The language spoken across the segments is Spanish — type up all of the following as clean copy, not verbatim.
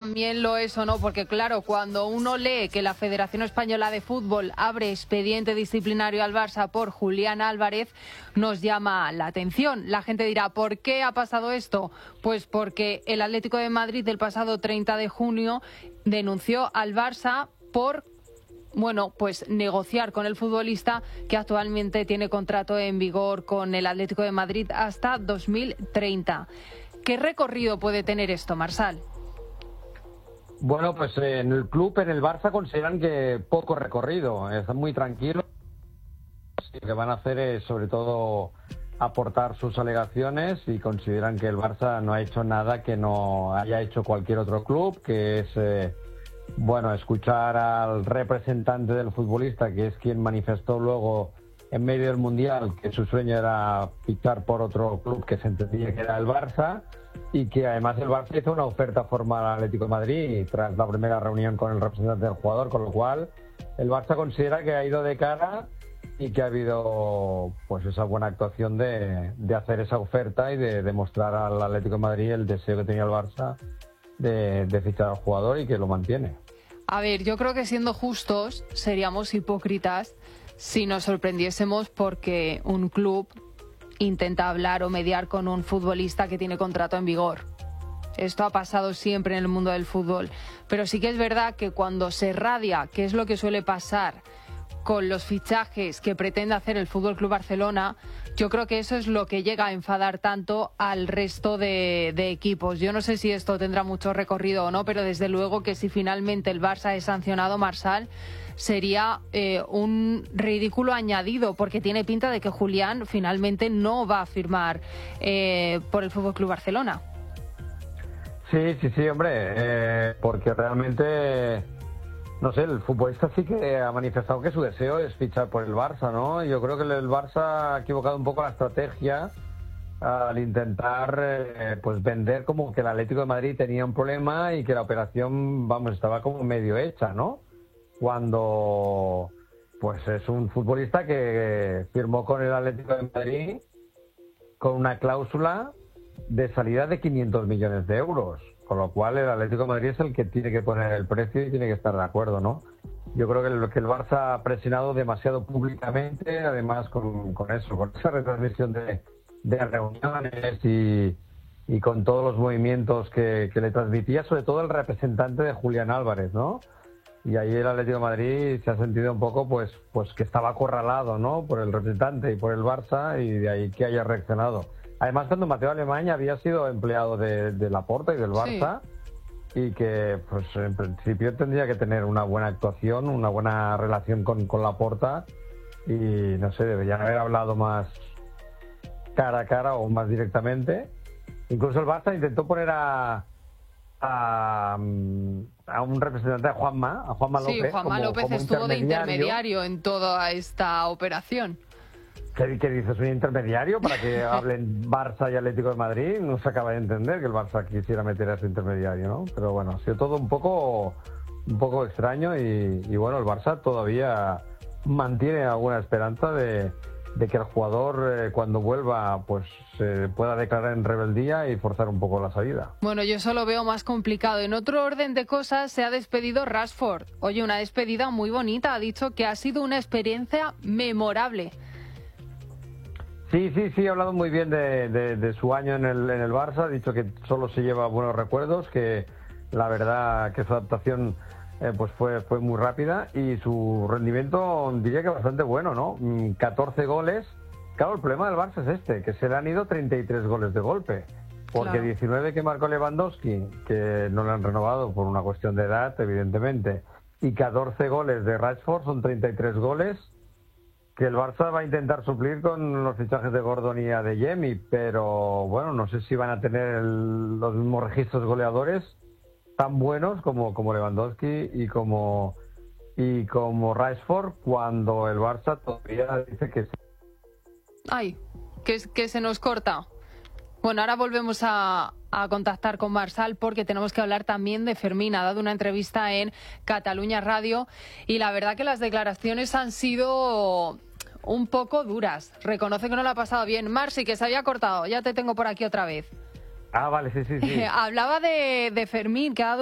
también lo es o no, porque claro, cuando uno lee que la Federación Española de Fútbol abre expediente disciplinario al Barça por Julián Álvarez, nos llama la atención. La gente dirá, ¿por qué ha pasado esto? Pues porque el Atlético de Madrid el pasado 30 de junio denunció al Barça por pues negociar con el futbolista que actualmente tiene contrato en vigor con el Atlético de Madrid hasta 2030. ¿Qué recorrido puede tener esto, Marsal? Bueno, pues en el club, en el Barça, consideran que poco recorrido. Están muy tranquilos. Lo que van a hacer es, sobre todo, aportar sus alegaciones y consideran que el Barça no ha hecho nada que no haya hecho cualquier otro club, que es... escuchar al representante del futbolista, que es quien manifestó luego en medio del Mundial que su sueño era fichar por otro club que se entendía que era el Barça, y que además el Barça hizo una oferta formal al Atlético de Madrid tras la primera reunión con el representante del jugador, con lo cual el Barça considera que ha ido de cara y que ha habido pues esa buena actuación de hacer esa oferta y de demostrar al Atlético de Madrid el deseo que tenía el Barça de fichar al jugador y que lo mantiene. A ver, yo creo que siendo justos seríamos hipócritas si nos sorprendiésemos porque un club intenta hablar o mediar con un futbolista que tiene contrato en vigor. Esto ha pasado siempre en el mundo del fútbol. Pero sí que es verdad que cuando se radia, que es lo que suele pasar con los fichajes que pretende hacer el Fútbol Club Barcelona, yo creo que eso es lo que llega a enfadar tanto al resto de equipos. Yo no sé si esto tendrá mucho recorrido o no, pero desde luego que si finalmente el Barça es sancionado, Marsal, sería un ridículo añadido, porque tiene pinta de que Julián finalmente no va a firmar por el Fútbol Club Barcelona. Sí, hombre, porque realmente... No sé, el futbolista sí que ha manifestado que su deseo es fichar por el Barça, ¿no? Yo creo que el Barça ha equivocado un poco la estrategia al intentar pues vender como que el Atlético de Madrid tenía un problema y que la operación, estaba como medio hecha, ¿no? Cuando pues es un futbolista que firmó con el Atlético de Madrid con una cláusula de salida de 500 millones de euros. Con lo cual el Atlético de Madrid es el que tiene que poner el precio y tiene que estar de acuerdo, ¿no? Yo creo que el Barça ha presionado demasiado públicamente, además con esa retransmisión de reuniones y con todos los movimientos que le transmitía, sobre todo el representante de Julián Álvarez, ¿no? Y ahí el Atlético de Madrid se ha sentido un poco pues que estaba acorralado, ¿no? Por el representante y por el Barça, y de ahí que haya reaccionado. Además, cuando Mateo Alemany había sido empleado de Laporta y del Barça, sí, y que pues en principio tendría que tener una buena actuación, una buena relación con Laporta, y no sé, deberían haber hablado más cara a cara o más directamente. Incluso el Barça intentó poner a un representante, a Juanma López. Sí, Juanma López estuvo de intermediario en toda esta operación. ¿Qué dices? ¿Un intermediario para que hablen Barça y Atlético de Madrid? No se acaba de entender que el Barça quisiera meter a ese intermediario, ¿no? Pero bueno, ha sido todo un poco extraño y bueno, el Barça todavía mantiene alguna esperanza de que el jugador cuando vuelva pues se pueda declarar en rebeldía y forzar un poco la salida. Bueno, yo eso lo veo más complicado. En otro orden de cosas, se ha despedido Rashford. Oye, una despedida muy bonita. Ha dicho que ha sido una experiencia memorable. Sí, ha hablado muy bien de su año en el Barça, ha dicho que solo se lleva buenos recuerdos, que la verdad que su adaptación pues fue muy rápida y su rendimiento diría que bastante bueno, ¿no? 14 goles. Claro, el problema del Barça es que se le han ido 33 goles de golpe, porque claro, 19 que marcó Lewandowski, que no le han renovado por una cuestión de edad, evidentemente, y 14 goles de Rashford, son 33 goles que el Barça va a intentar suplir con los fichajes de Gordon y Adeyemi, pero bueno, no sé si van a tener los mismos registros goleadores tan buenos como Lewandowski y como Rashford, cuando el Barça todavía dice que... Ay, que se nos corta. Bueno, ahora volvemos a contactar con Marsal porque tenemos que hablar también de Fermín. Ha dado una entrevista en Cataluña Radio y la verdad que las declaraciones han sido un poco duras. Reconoce que no lo ha pasado bien. Marci, que se había cortado. Ya te tengo por aquí otra vez. Ah, vale, sí. Hablaba de Fermín, que ha dado una entrevista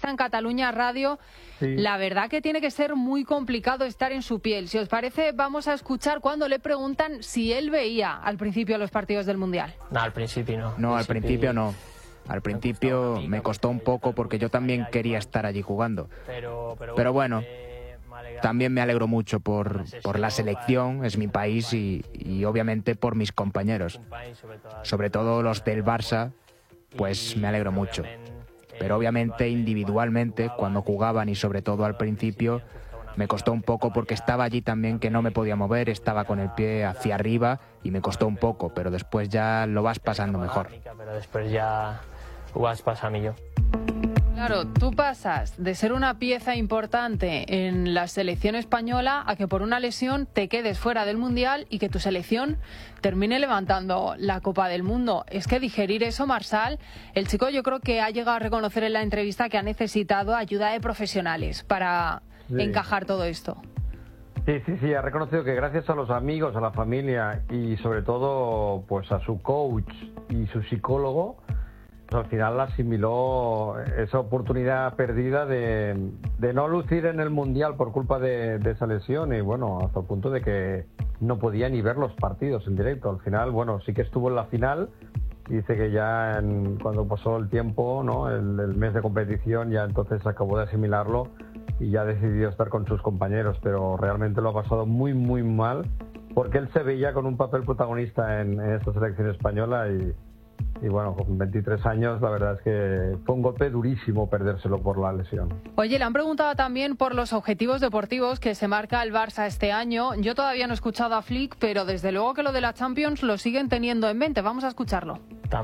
entrevista en Cataluña Radio. Sí. La verdad que tiene que ser muy complicado estar en su piel. Si os parece, vamos a escuchar cuando le preguntan si él veía al principio los partidos del Mundial. No, al principio no. No, al principio no. Al principio me costó un poco porque yo también quería estar allí jugando. Pero bueno, también me alegro mucho por la selección, es mi país y obviamente por mis compañeros. Sobre todo los del Barça, pues me alegro mucho. Pero obviamente individualmente, cuando jugaban y sobre todo al principio, me costó un poco porque estaba allí también que no me podía mover, estaba con el pie hacia arriba y me costó un poco, pero después ya lo vas pasando mejor. Pero después ya ho vas passar millor. Claro, tú pasas de ser una pieza importante en la selección española a que por una lesión te quedes fuera del Mundial y que tu selección termine levantando la Copa del Mundo. Es que digerir eso, Marsal, el chico yo creo que ha llegado a reconocer en la entrevista que ha necesitado ayuda de profesionales para encajar todo esto. Sí, ha reconocido que gracias a los amigos, a la familia y sobre todo pues a su coach y su psicólogo, al final asimiló esa oportunidad perdida de no lucir en el Mundial por culpa de esa lesión y bueno, hasta el punto de que no podía ni ver los partidos en directo. Al final, bueno, sí que estuvo en la final y dice que ya cuando pasó el tiempo, ¿no? el mes de competición, ya entonces acabó de asimilarlo y ya decidió estar con sus compañeros, pero realmente lo ha pasado muy, muy mal porque él se veía con un papel protagonista en esta selección española y bueno, con 23 años la verdad es que fue un golpe durísimo perdérselo por la lesión. Oye, le han preguntado también por los objetivos deportivos que se marca el Barça este año. Yo todavía no he escuchado a Flick, pero desde luego que lo de la Champions lo siguen teniendo en mente. Vamos a escucharlo.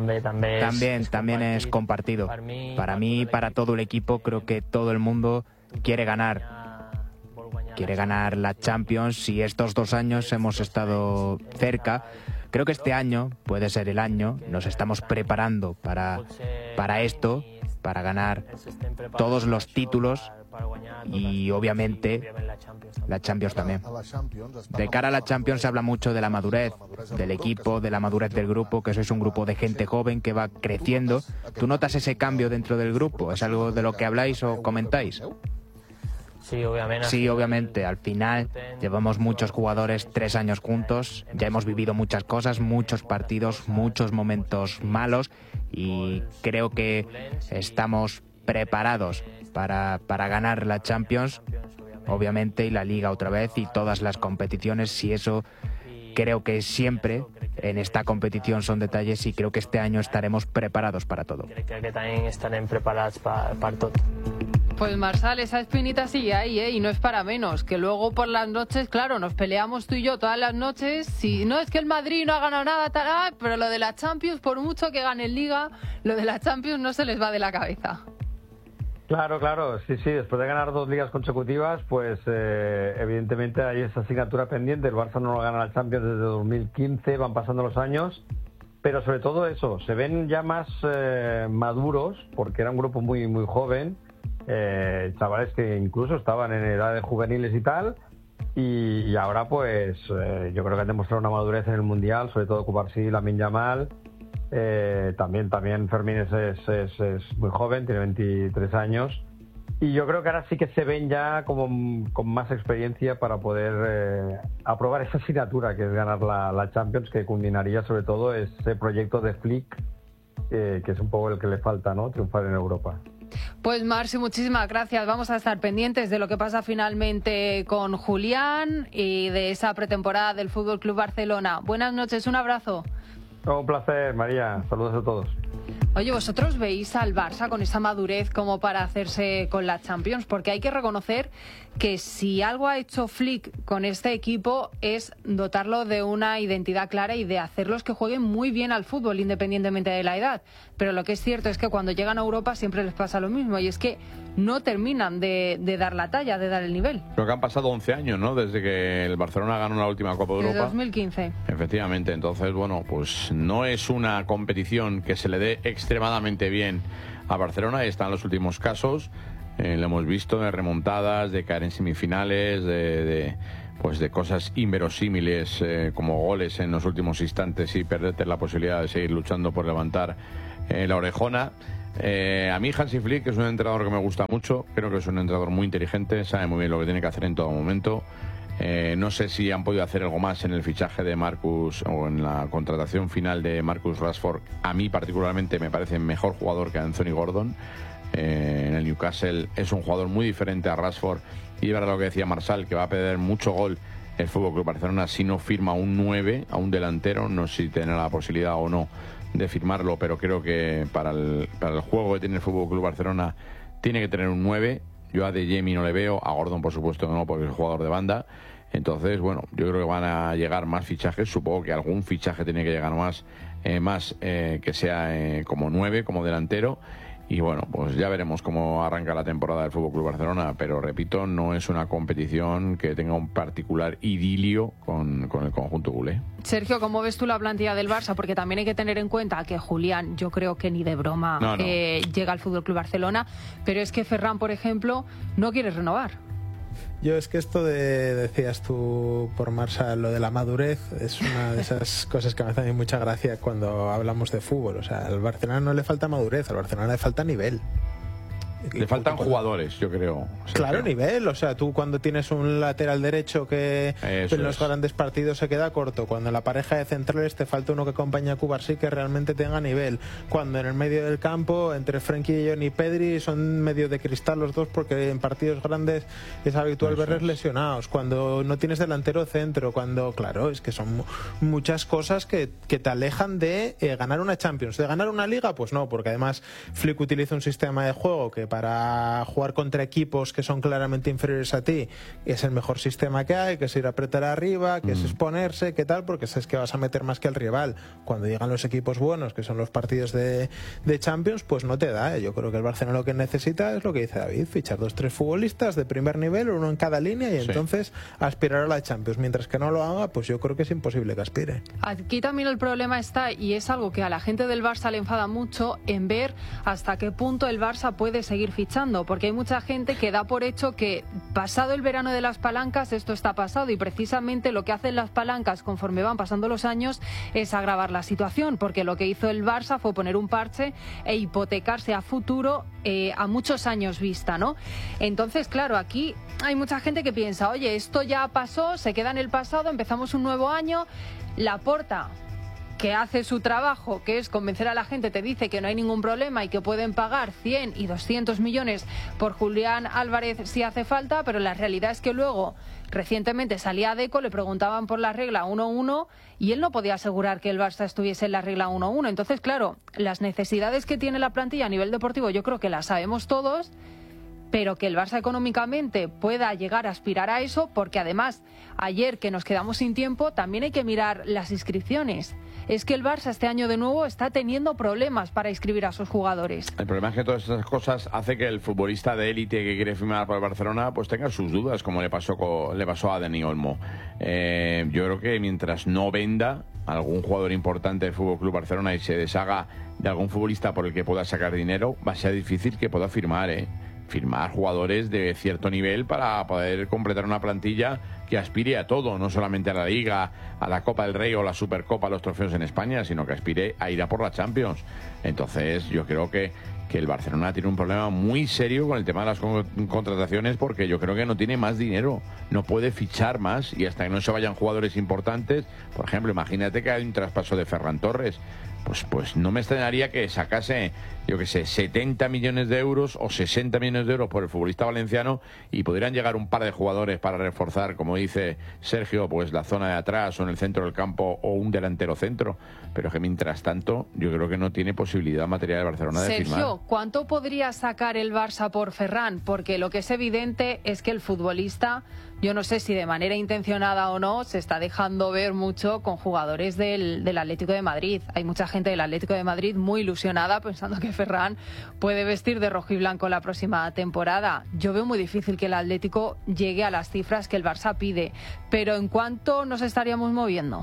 También es compartido. Para mí, para todo el equipo, creo que todo el mundo quiere ganar. Quiere ganar la Champions y estos 2 años hemos estado cerca. Creo que este año puede ser el año, nos estamos preparando para esto, para ganar todos los títulos y obviamente la Champions también. De cara a la Champions se habla mucho de la madurez del equipo, de la madurez del grupo, que sois un grupo de gente joven que va creciendo. ¿Tú notas ese cambio dentro del grupo? ¿Es algo de lo que habláis o comentáis? Sí, obviamente. Al final llevamos muchos jugadores 3 años juntos, ya hemos vivido muchas cosas, muchos partidos, muchos momentos malos y creo que estamos preparados para ganar la Champions, obviamente, y la Liga otra vez y todas las competiciones y eso creo que siempre en esta competición son detalles y creo que este año estaremos preparados para todo. Creo que también estarem preparats para todo. Pues Marsal, esa espinita sigue ahí, y no es para menos, que luego por las noches, claro, nos peleamos tú y yo todas las noches, si no es que el Madrid no ha ganado nada, pero lo de la Champions, por mucho que gane en Liga, lo de la Champions no se les va de la cabeza. Claro, sí, después de ganar 2 ligas consecutivas, pues evidentemente hay esa asignatura pendiente, el Barça no lo gana la Champions desde 2015, van pasando los años, pero sobre todo eso, se ven ya más maduros, porque era un grupo muy, muy joven, chavales que incluso estaban en edades juveniles y tal, y ahora pues yo creo que han demostrado una madurez en el Mundial, sobre todo Cubarsí, Lamine Yamal, también Fermín es muy joven, tiene 23 años, y yo creo que ahora sí que se ven ya como con más experiencia para poder aprobar esa asignatura que es ganar la Champions, que culminaría sobre todo ese proyecto de Flick, que es un poco el que le falta, ¿no? Triunfar en Europa. Pues Marci, muchísimas gracias. Vamos a estar pendientes de lo que pasa finalmente con Julián y de esa pretemporada del Fútbol Club Barcelona. Buenas noches, un abrazo. Un placer, María. Saludos a todos. Oye, ¿vosotros veis al Barça con esa madurez como para hacerse con la Champions? Porque hay que reconocer que si algo ha hecho Flick con este equipo es dotarlo de una identidad clara y de hacerlos que jueguen muy bien al fútbol, independientemente de la edad. Pero lo que es cierto es que cuando llegan a Europa siempre les pasa lo mismo, y es que no terminan de dar la talla, de dar el nivel. Creo que han pasado 11 años, ¿no?, desde que el Barcelona ganó la última Copa de Europa. Desde 2015. Efectivamente, entonces, bueno, pues no es una competición que se le dé extremadamente bien a Barcelona. Están los últimos casos, lo hemos visto, de remontadas, de caer en semifinales, pues de cosas inverosímiles como goles en los últimos instantes y perderte la posibilidad de seguir luchando por levantar la orejona. A mí Hansi Flick es un entrenador que me gusta mucho, creo que es un entrenador muy inteligente, sabe muy bien lo que tiene que hacer en todo momento. No sé si han podido hacer algo más en el fichaje de Marcus o en la contratación final de Marcus Rashford. A mí particularmente me parece mejor jugador que Anthony Gordon. En el Newcastle es un jugador muy diferente a Rashford, y es verdad lo que decía Marsal, que va a perder mucho gol el FC Barcelona si no firma un 9, a un delantero. No sé si tiene la posibilidad o no de firmarlo, pero creo que para el juego que tiene el FC Barcelona tiene que tener un 9. Yo a De Jemi no le veo, a Gordon por supuesto no, porque es jugador de banda. Entonces, bueno, yo creo que van a llegar más fichajes. Supongo que algún fichaje tiene que llegar más que sea como 9, como delantero. Y bueno, pues ya veremos cómo arranca la temporada del FC Barcelona, pero repito, no es una competición que tenga un particular idilio con el conjunto culé. Sergio, ¿cómo ves tú la plantilla del Barça? Porque también hay que tener en cuenta que Julián, yo creo que ni de broma llega al FC Barcelona, pero es que Ferran, por ejemplo, no quiere renovar. Yo es que esto decías tú por Marsal, lo de la madurez, es una de esas cosas que me hacen mucha gracia cuando hablamos de fútbol. O sea, al Barcelona no le falta madurez, al Barcelona le falta nivel. Le faltan jugadores, yo creo. Claro, nivel. O sea, tú cuando tienes un lateral derecho que en los grandes partidos se queda corto, cuando en la pareja de centrales te falta uno que acompañe a Cubarsí que realmente tenga nivel, cuando en el medio del campo entre Frenkie de Jong y Pedri son medio de cristal los dos, porque en partidos grandes es habitual verles lesionados, cuando no tienes delantero centro, cuando, claro, es que son muchas cosas que te alejan de ganar una Champions. De ganar una Liga, pues no, porque además Flick utiliza un sistema de juego que para jugar contra equipos que son claramente inferiores a ti es el mejor sistema que hay, que es ir a apretar arriba, que es exponerse, que tal, porque sabes que vas a meter más que el rival. Cuando llegan los equipos buenos, que son los partidos de Champions, pues no te da. Yo creo que el Barcelona lo que necesita es lo que dice David, fichar 2-3 futbolistas de primer nivel, uno en cada línea, y entonces aspirar a la Champions. Mientras que no lo haga, pues yo creo que es imposible que aspire. Aquí también el problema está, y es algo que a la gente del Barça le enfada mucho, en ver hasta qué punto el Barça puede seguir fichando, porque hay mucha gente que da por hecho que pasado el verano de las palancas esto está pasado, y precisamente lo que hacen las palancas conforme van pasando los años es agravar la situación, porque lo que hizo el Barça fue poner un parche e hipotecarse a futuro a muchos años vista, ¿no? Entonces, claro, aquí hay mucha gente que piensa, oye, esto ya pasó, se queda en el pasado, empezamos un nuevo año. Laporta, que hace su trabajo, que es convencer a la gente, te dice que no hay ningún problema y que pueden pagar 100 y 200 millones por Julián Álvarez si hace falta, pero la realidad es que luego, recientemente salía Deco, le preguntaban por la regla 1-1 y él no podía asegurar que el Barça estuviese en la regla 1-1. Entonces, claro, las necesidades que tiene la plantilla a nivel deportivo yo creo que las sabemos todos, pero que el Barça económicamente pueda llegar a aspirar a eso, porque además, ayer que nos quedamos sin tiempo, también hay que mirar las inscripciones. Es que el Barça este año de nuevo está teniendo problemas para inscribir a sus jugadores. El problema es que todas esas cosas hace que el futbolista de élite que quiere firmar para el Barcelona pues tenga sus dudas, como le pasó a Dani Olmo. Yo creo que mientras no venda algún jugador importante del FC Barcelona y se deshaga de algún futbolista por el que pueda sacar dinero, va a ser difícil que pueda firmar, firmar jugadores de cierto nivel para poder completar una plantilla que aspire a todo, no solamente a la Liga, a la Copa del Rey o la Supercopa, los trofeos en España, sino que aspire a ir a por la Champions. Entonces yo creo que el Barcelona tiene un problema muy serio con el tema de las contrataciones, porque yo creo que no tiene más dinero, no puede fichar más, y hasta que no se vayan jugadores importantes, por ejemplo, imagínate que hay un traspaso de Ferran Torres, pues no me extrañaría que sacase, yo que sé, 70 millones de euros o 60 millones de euros por el futbolista valenciano, y pudieran llegar un par de jugadores para reforzar, como dice Sergio, pues la zona de atrás o en el centro del campo, o un delantero centro, pero que mientras tanto yo creo que no tiene posibilidad material de Barcelona de firmar. Sergio, ¿cuánto podría sacar el Barça por Ferran? Porque lo que es evidente es que el futbolista, yo no sé si de manera intencionada o no, se está dejando ver mucho con jugadores del Atlético de Madrid. Hay mucha gente del Atlético de Madrid muy ilusionada pensando que Ferran puede vestir de rojo y blanco la próxima temporada. Yo veo muy difícil que el Atlético llegue a las cifras que el Barça pide, pero ¿en cuánto nos estaríamos moviendo?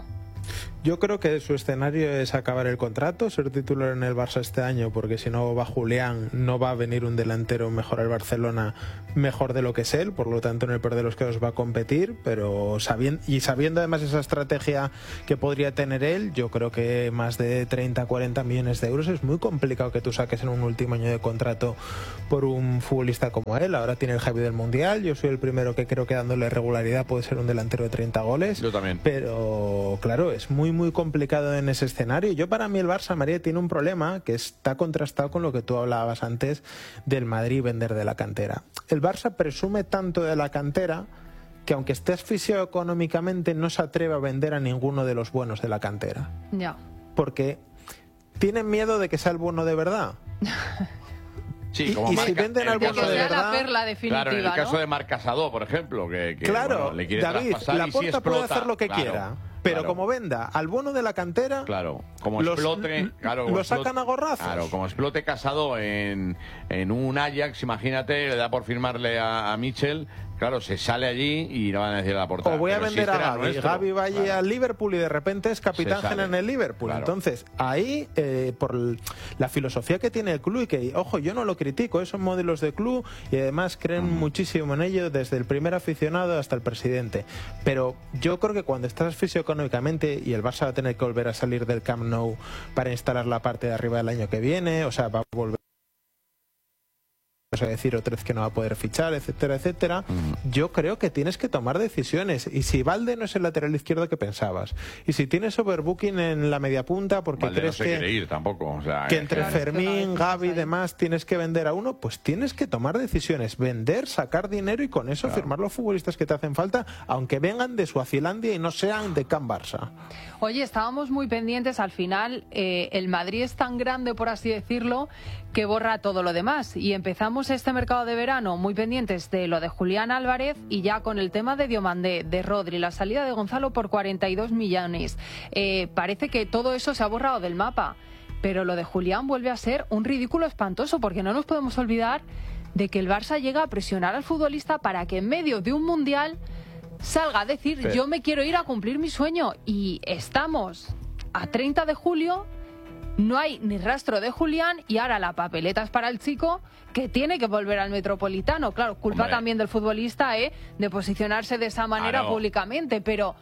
Yo creo que su escenario es acabar el contrato, ser titular en el Barça este año, porque si no va Julián, no va a venir un delantero mejor al Barcelona, mejor de lo que es él, por lo tanto en el peor de los casos va a competir, pero sabiendo además esa estrategia que podría tener él, yo creo que más de 30-40 millones de euros es muy complicado que tú saques en un último año de contrato por un futbolista como él. Ahora tiene el Javi del Mundial, yo soy el primero que creo que dándole regularidad puede ser un delantero de 30 goles. Yo también. Pero claro, es muy complicado en ese escenario. Yo para mí el Barça, María, tiene un problema que está contrastado con lo que tú hablabas antes del Madrid vender de la cantera. El Barça presume tanto de la cantera que aunque esté asfixiado económicamente no se atreve a vender a ninguno de los buenos de la cantera. Ya. Porque tienen miedo de que sea el bueno de verdad. Sí, como y si venden al bueno de verdad, la perla definitiva, claro, en el caso ¿no? de Marc Casado, por ejemplo, que claro, bueno, le quiere David, traspasar la y si Porta explota, puede hacer lo que quiera, pero claro. como venda al bueno de la cantera, claro, como explote, claro, lo sacan a gorrazos. Claro, como explote Casado en un Ajax, imagínate, le da por firmarle a Mitchell. Claro, se sale allí y no van a decir a la Porta. O voy a vender a Gavi. Gavi va allí claro. al Liverpool y de repente es capitán general en el Liverpool. Claro. Entonces, ahí, por la filosofía que tiene el club, y que, ojo, yo no lo critico, son modelos de club y además creen muchísimo en ello, desde el primer aficionado hasta el presidente. Pero yo creo que cuando estás asfixio económicamente y el Barça va a tener que volver a salir del Camp Nou para instalar la parte de arriba del año que viene, o sea, va a volver a decir otra vez que no va a poder fichar, etcétera, etcétera. Yo creo que tienes que tomar decisiones. Y si Valde no es el lateral izquierdo que pensabas, y si tienes overbooking en la media punta porque Valde crees no se quiere ir tampoco, o sea, que entre Fermín, Gavi y demás tienes que vender a uno, pues tienes que tomar decisiones, vender, sacar dinero y con eso firmar los futbolistas que te hacen falta, aunque vengan de Suazilandia y no sean de Can Barça. Oye, estábamos muy pendientes, al final el Madrid es tan grande, por así decirlo, que borra todo lo demás, y empezamos este mercado de verano muy pendientes de lo de Julián Álvarez y ya con el tema de Diomandé, de Rodri, la salida de Gonzalo por 42 millones. Parece que todo eso se ha borrado del mapa, pero lo de Julián vuelve a ser un ridículo espantoso, porque no nos podemos olvidar de que el Barça llega a presionar al futbolista para que en medio de un mundial salga a decir yo me quiero ir a cumplir mi sueño, y estamos a 30 de julio, no hay ni rastro de Julián y ahora la papeleta es para el chico que tiene que volver al Metropolitano. Claro, culpa también del futbolista de posicionarse de esa manera públicamente, pero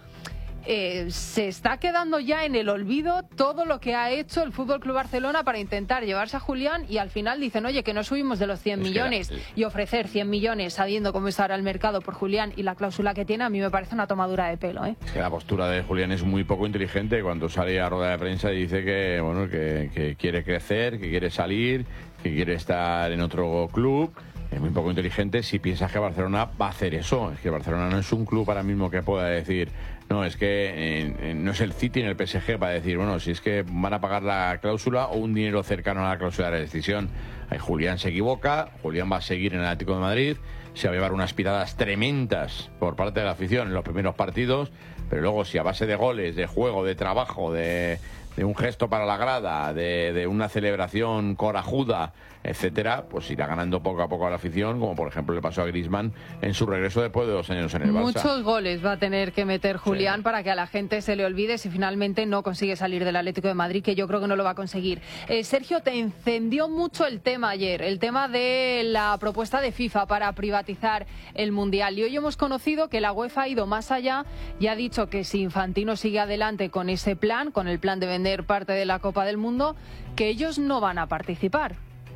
se está quedando ya en el olvido todo lo que ha hecho el Fútbol Club Barcelona para intentar llevarse a Julián, y al final dicen, oye, que no subimos de los 100 millones y ofrecer 100 millones sabiendo cómo está ahora el mercado por Julián y la cláusula que tiene, a mí me parece una tomadura de pelo. Es que la postura de Julián es muy poco inteligente cuando sale a rueda de prensa y dice que, bueno, que quiere crecer, que quiere salir, que quiere estar en otro club. Es muy poco inteligente si piensas que Barcelona va a hacer eso. Es que Barcelona no es un club ahora mismo que pueda decir, no, es que no es el City ni el PSG para decir, bueno, si es que van a pagar la cláusula o un dinero cercano a la cláusula de rescisión. Julián se equivoca, Julián va a seguir en el Atlético de Madrid, se va a llevar unas piradas tremendas por parte de la afición en los primeros partidos, pero luego si a base de goles, de juego, de trabajo, de un gesto para la grada, de una celebración corajuda, etcétera, pues irá ganando poco a poco a la afición, como por ejemplo le pasó a Griezmann en su regreso después de 2 años en el Barça. Muchos goles va a tener que meter Julián para que a la gente se le olvide si finalmente no consigue salir del Atlético de Madrid, que yo creo que no lo va a conseguir. Sergio, te encendió mucho el tema ayer, el tema de la propuesta de FIFA para privatizar el Mundial, y hoy hemos conocido que la UEFA ha ido más allá y ha dicho que si Infantino sigue adelante con ese plan, con el plan de vender parte de la Copa del Mundo, que ellos no van a participar.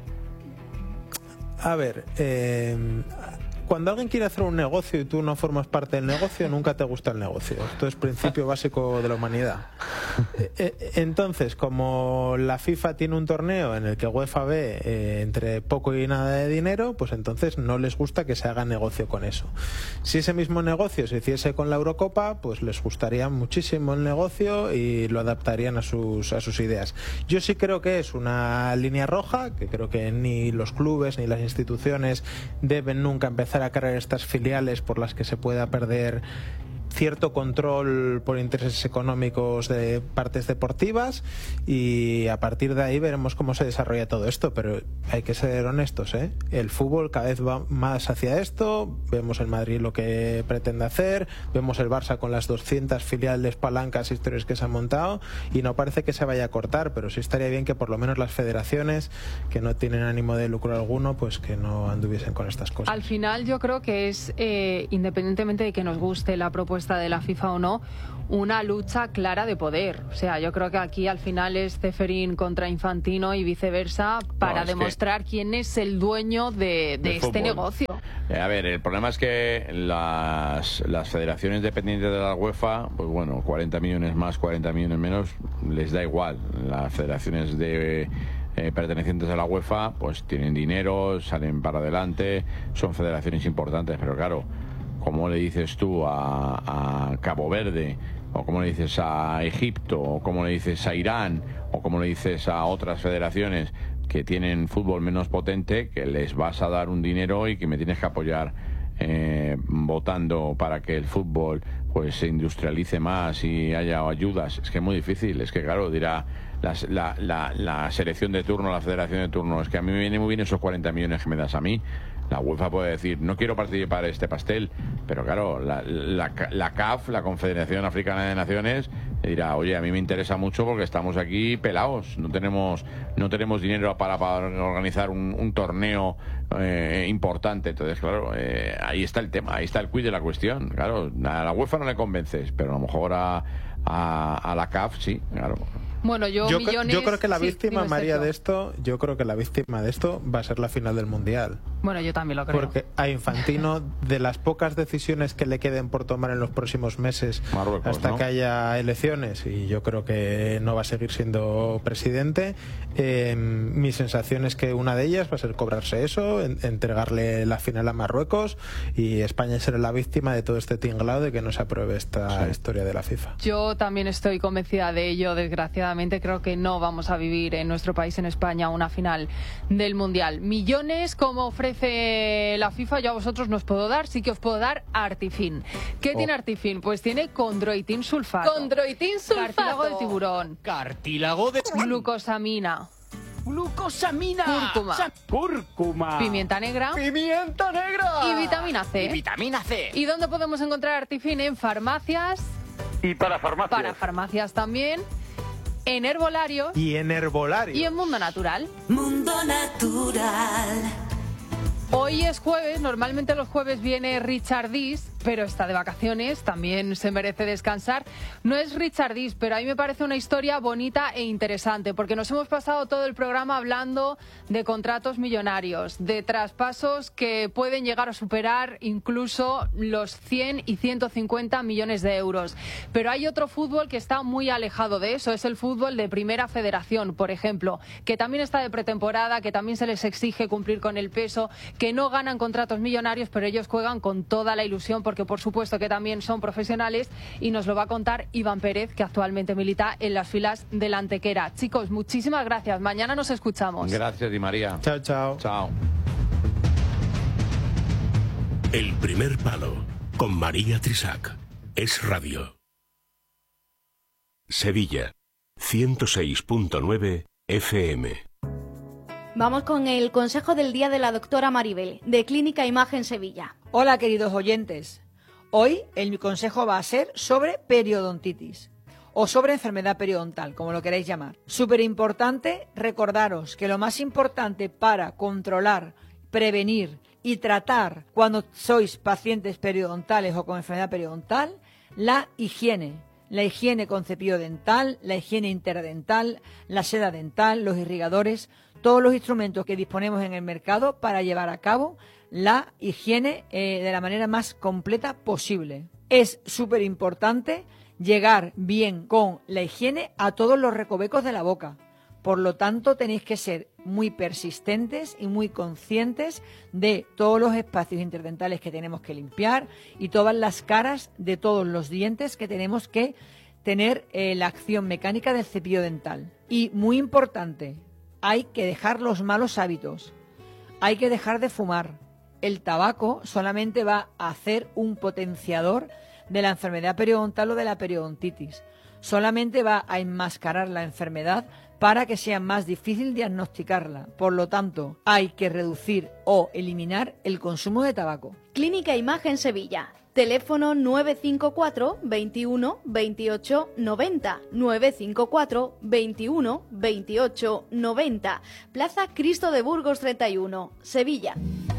A ver, cuando alguien quiere hacer un negocio y tú no formas parte del negocio, nunca te gusta el negocio. Esto es principio básico de la humanidad. Entonces, como la FIFA tiene un torneo en el que UEFA ve entre poco y nada de dinero, pues entonces no les gusta que se haga negocio con eso. Si ese mismo negocio se hiciese con la Eurocopa, pues les gustaría muchísimo el negocio y lo adaptarían a sus ideas. Yo sí creo que es una línea roja, que creo que ni los clubes ni las instituciones deben nunca empezar a crear estas filiales por las que se pueda perder cierto control por intereses económicos de partes deportivas, y a partir de ahí veremos cómo se desarrolla todo esto. Pero hay que ser honestos, ¿eh? El fútbol cada vez va más hacia esto. Vemos el Madrid lo que pretende hacer, vemos el Barça con las 200 filiales, palancas, historias que se han montado, y no parece que se vaya a cortar, pero sí estaría bien que por lo menos las federaciones, que no tienen ánimo de lucro alguno, pues que no anduviesen con estas cosas. Al final yo creo que es, independientemente de que nos guste la propuesta de la FIFA o no, una lucha clara de poder. O sea, yo creo que aquí al final es Ceferín contra Infantino y viceversa para demostrar quién es el dueño de este fútbol. Negocio. A ver, el problema es que las federaciones dependientes de la UEFA, pues bueno, 40 millones más, 40 millones menos, les da igual. Las federaciones pertenecientes a la UEFA pues tienen dinero, salen para adelante, son federaciones importantes, pero claro, ¿cómo le dices tú a Cabo Verde, o cómo le dices a Egipto, o cómo le dices a Irán, o cómo le dices a otras federaciones que tienen fútbol menos potente, que les vas a dar un dinero y que me tienes que apoyar votando para que el fútbol pues se industrialice más y haya ayudas? Es que es muy difícil. Es que claro, dirá la selección de turno, la federación de turno, es que a mí me viene muy bien esos 40 millones que me das a mí. La UEFA puede decir, no quiero participar en este pastel, pero claro, la CAF, la Confederación Africana de Naciones, dirá, oye, a mí me interesa mucho porque estamos aquí pelados, no tenemos dinero para organizar un torneo importante. Entonces, claro, ahí está el tema, ahí está el quid de la cuestión. Claro, a la UEFA no le convences, pero a lo mejor a la CAF sí, claro. Bueno, yo creo que la víctima, María, de esto, yo creo que la víctima de esto va a ser la final del Mundial. Bueno, yo también lo creo. Porque a Infantino, de las pocas decisiones que le queden por tomar en los próximos meses, Marruecos, hasta ¿no? que haya elecciones, y yo creo que no va a seguir siendo presidente, mi sensación es que una de ellas va a ser cobrarse eso, entregarle la final a Marruecos, y España será la víctima de todo este tinglado de que no se apruebe esta historia de la FIFA. Yo también estoy convencida de ello, desgraciadamente. Creo que no vamos a vivir en nuestro país, en España, una final del Mundial. Millones, como ofrece la FIFA, yo a vosotros no os puedo dar, sí que os puedo dar Artifin. ¿Qué tiene Artifin? Pues tiene condroitin sulfato. Condroitin sulfato. Cartílago de tiburón. Cartílago de... Glucosamina. Glucosamina. Cúrcuma. Pimienta negra. Pimienta negra. Y vitamina C. Y vitamina C. ¿Y dónde podemos encontrar Artifin? En farmacias. Y para farmacias. Para farmacias también. En herbolarios. Y en herbolarios. Y en Mundo Natural. Mundo Natural. Hoy es jueves, normalmente los jueves viene Richard Dis, pero está de vacaciones, también se merece descansar. No es Richard Dis, pero a mí me parece una historia bonita e interesante, porque nos hemos pasado todo el programa hablando de contratos millonarios, de traspasos que pueden llegar a superar incluso los 100 y 150 millones de euros. Pero hay otro fútbol que está muy alejado de eso, es el fútbol de Primera Federación, por ejemplo, que también está de pretemporada, que también se les exige cumplir con el peso, que no ganan contratos millonarios, pero ellos juegan con toda la ilusión, porque por supuesto que también son profesionales, y nos lo va a contar Iván Pérez, que actualmente milita en las filas del Antequera. Chicos, muchísimas gracias. Mañana nos escuchamos. Gracias, Di María. Chao, chao. Chao. El primer palo, con María Trisac. Es radio. Sevilla, 106.9 FM. Vamos con el consejo del día de la doctora Maribel, de Clínica Imagen Sevilla. Hola, queridos oyentes. Hoy el consejo va a ser sobre periodontitis o sobre enfermedad periodontal, como lo queráis llamar. Súper importante recordaros que lo más importante para controlar, prevenir y tratar cuando sois pacientes periodontales o con enfermedad periodontal, la higiene. La higiene con cepillo dental, la higiene interdental, la seda dental, los irrigadores, todos los instrumentos que disponemos en el mercado para llevar a cabo la higiene de la manera más completa posible. Es súper importante llegar bien con la higiene a todos los recovecos de la boca. Por lo tanto, tenéis que ser muy persistentes y muy conscientes de todos los espacios interdentales que tenemos que limpiar y todas las caras de todos los dientes que tenemos que tener la acción mecánica del cepillo dental. Y muy importante, hay que dejar los malos hábitos, hay que dejar de fumar. El tabaco solamente va a hacer un potenciador de la enfermedad periodontal o de la periodontitis. Solamente va a enmascarar la enfermedad para que sea más difícil diagnosticarla. Por lo tanto, hay que reducir o eliminar el consumo de tabaco. Clínica Imagen Sevilla. Teléfono 954 21 28 90. 954 21 28 90. Plaza Cristo de Burgos 31, Sevilla.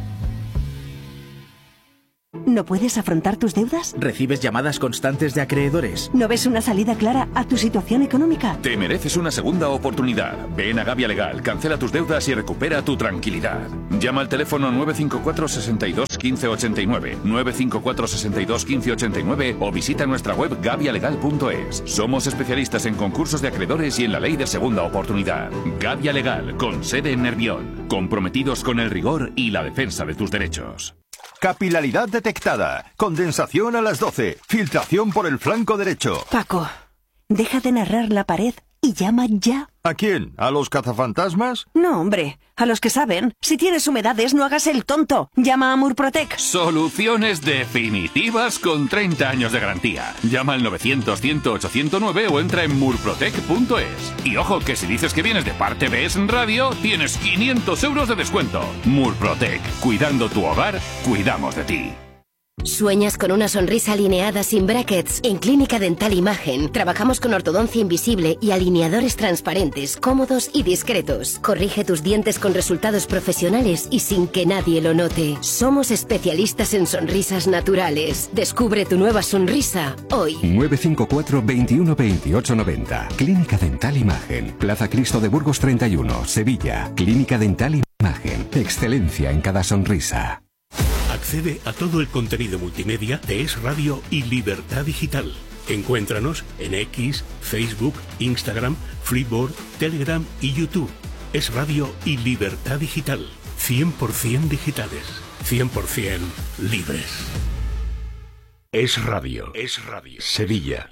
¿No puedes afrontar tus deudas? ¿Recibes llamadas constantes de acreedores? ¿No ves una salida clara a tu situación económica? Te mereces una segunda oportunidad. Ven a Gavia Legal, cancela tus deudas y recupera tu tranquilidad. Llama al teléfono 954 62 15 89, 954 62 15 89 o visita nuestra web gavialegal.es. Somos especialistas en concursos de acreedores y en la ley de segunda oportunidad. Gavia Legal, con sede en Nervión. Comprometidos con el rigor y la defensa de tus derechos. Capilaridad detectada. Condensación a las 12. Filtración por el flanco derecho. Paco, deja de narrar la pared y llama ya. ¿A quién? ¿A los cazafantasmas? No, hombre, a los que saben. Si tienes humedades, no hagas el tonto. Llama a Murprotec. Soluciones definitivas con 30 años de garantía. Llama al 900-108-109 o entra en murprotec.es. Y ojo, que si dices que vienes de parte de Es Radio, tienes 500 euros de descuento. Murprotec. Cuidando tu hogar, cuidamos de ti. ¿Sueñas con una sonrisa alineada sin brackets? En Clínica Dental Imagen trabajamos con ortodoncia invisible y alineadores transparentes, cómodos y discretos. Corrige tus dientes con resultados profesionales y sin que nadie lo note. Somos especialistas en sonrisas naturales. Descubre tu nueva sonrisa hoy. 954 21 28 90. Clínica Dental Imagen. Plaza Cristo de Burgos 31, Sevilla. Clínica Dental Imagen. Excelencia en cada sonrisa. Accede a todo el contenido multimedia de Es Radio y Libertad Digital. Encuéntranos en X, Facebook, Instagram, Flipboard, Telegram y YouTube. Es Radio y Libertad Digital. 100% digitales. 100% libres. Es Radio. Es Radio. Sevilla.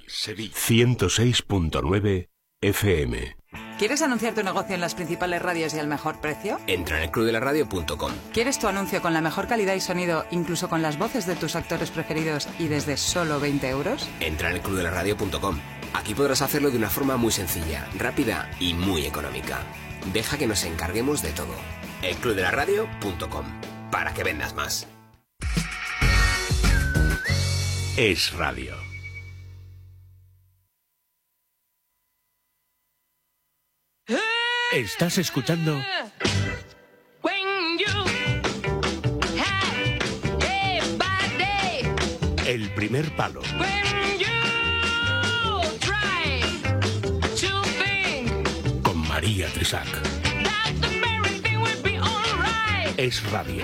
106.9 FM. ¿Quieres anunciar tu negocio en las principales radios y al mejor precio? Entra en elclubdelaradio.com. ¿Quieres tu anuncio con la mejor calidad y sonido, incluso con las voces de tus actores preferidos y desde solo 20 euros? Entra en elclubdelaradio.com. Aquí podrás hacerlo de una forma muy sencilla, rápida y muy económica. Deja que nos encarguemos de todo. elclubdelaradio.com. Para que vendas más. Es Radio. Estás escuchando El Primer Palo. Con María Trisac. Es Radio.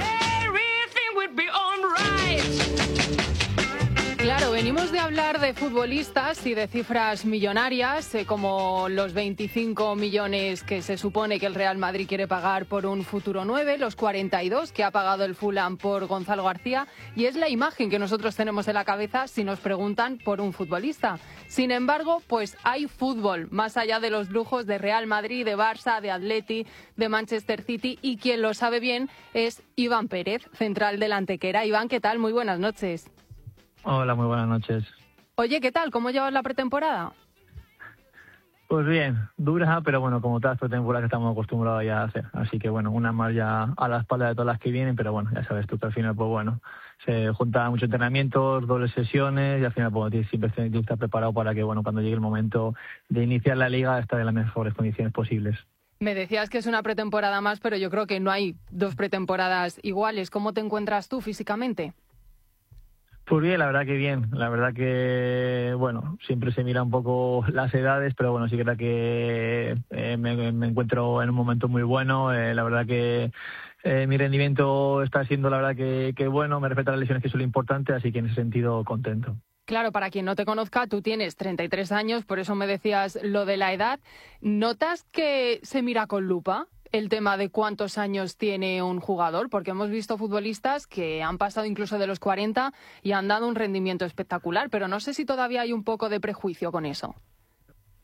Claro, venimos de hablar de futbolistas y de cifras millonarias, como los 25 millones que se supone que el Real Madrid quiere pagar por un futuro 9, los 42 que ha pagado el Fulham por Gonzalo García, y es la imagen que nosotros tenemos en la cabeza si nos preguntan por un futbolista. Sin embargo, pues hay fútbol, más allá de los lujos de Real Madrid, de Barça, de Atleti, de Manchester City, y quien lo sabe bien es Iván Pérez, central del Antequera. Iván, ¿qué tal? Muy buenas noches. Hola, muy buenas noches. Oye, ¿qué tal? ¿Cómo llevas la pretemporada? Pues bien, dura, pero bueno, como todas las pretemporadas que estamos acostumbrados ya a hacer. Así que bueno, una más ya a la espalda de todas las que vienen, pero bueno, ya sabes tú que al final, pues bueno, se juntan muchos entrenamientos, dobles sesiones y al final pues siempre tienes que estar preparado para que, bueno, cuando llegue el momento de iniciar la liga, estar en las mejores condiciones posibles. Me decías que es una pretemporada más, pero yo creo que no hay dos pretemporadas iguales. ¿Cómo te encuentras tú físicamente? Pues bien, la verdad que bien. La verdad que, bueno, siempre se mira un poco las edades, pero bueno, sí que es verdad que me encuentro en un momento muy bueno. La verdad que mi rendimiento está siendo, la verdad que bueno. Me respecto a las lesiones, que es lo importante, así que en ese sentido contento. Claro, para quien no te conozca, tú tienes 33 años, por eso me decías lo de la edad. ¿Notas que se mira con lupa el tema de cuántos años tiene un jugador? Porque hemos visto futbolistas que han pasado incluso de los 40 y han dado un rendimiento espectacular, pero no sé si todavía hay un poco de prejuicio con eso.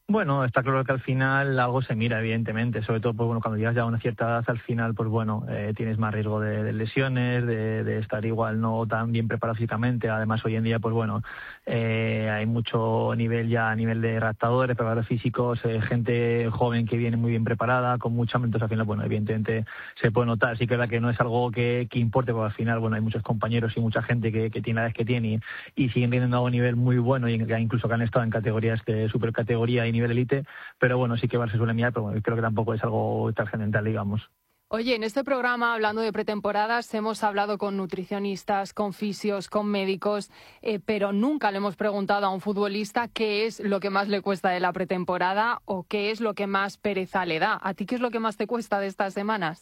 Bueno, está claro que al final algo se mira, evidentemente, sobre todo pues, bueno, cuando llegas ya a una cierta edad, al final, pues bueno, tienes más riesgo de lesiones, de estar igual no tan bien preparado físicamente. Además, hoy en día, pues bueno, hay mucho nivel ya a nivel de adaptadores, preparadores físicos, gente joven que viene muy bien preparada, con mucha mente, al final, bueno, evidentemente se puede notar. Sí que es verdad que no es algo que importe, porque al final, bueno, hay muchos compañeros y mucha gente que tiene la edad que tiene y siguen teniendo a un nivel muy bueno, y incluso que han estado en categorías de supercategoría y nivel élite, pero bueno, sí que se suele mirar, pero bueno, creo que tampoco es algo trascendental, digamos. Oye, en este programa, hablando de pretemporadas, hemos hablado con nutricionistas, con fisios, con médicos, pero nunca le hemos preguntado a un futbolista qué es lo que más le cuesta de la pretemporada o qué es lo que más pereza le da. ¿A ti qué es lo que más te cuesta de estas semanas?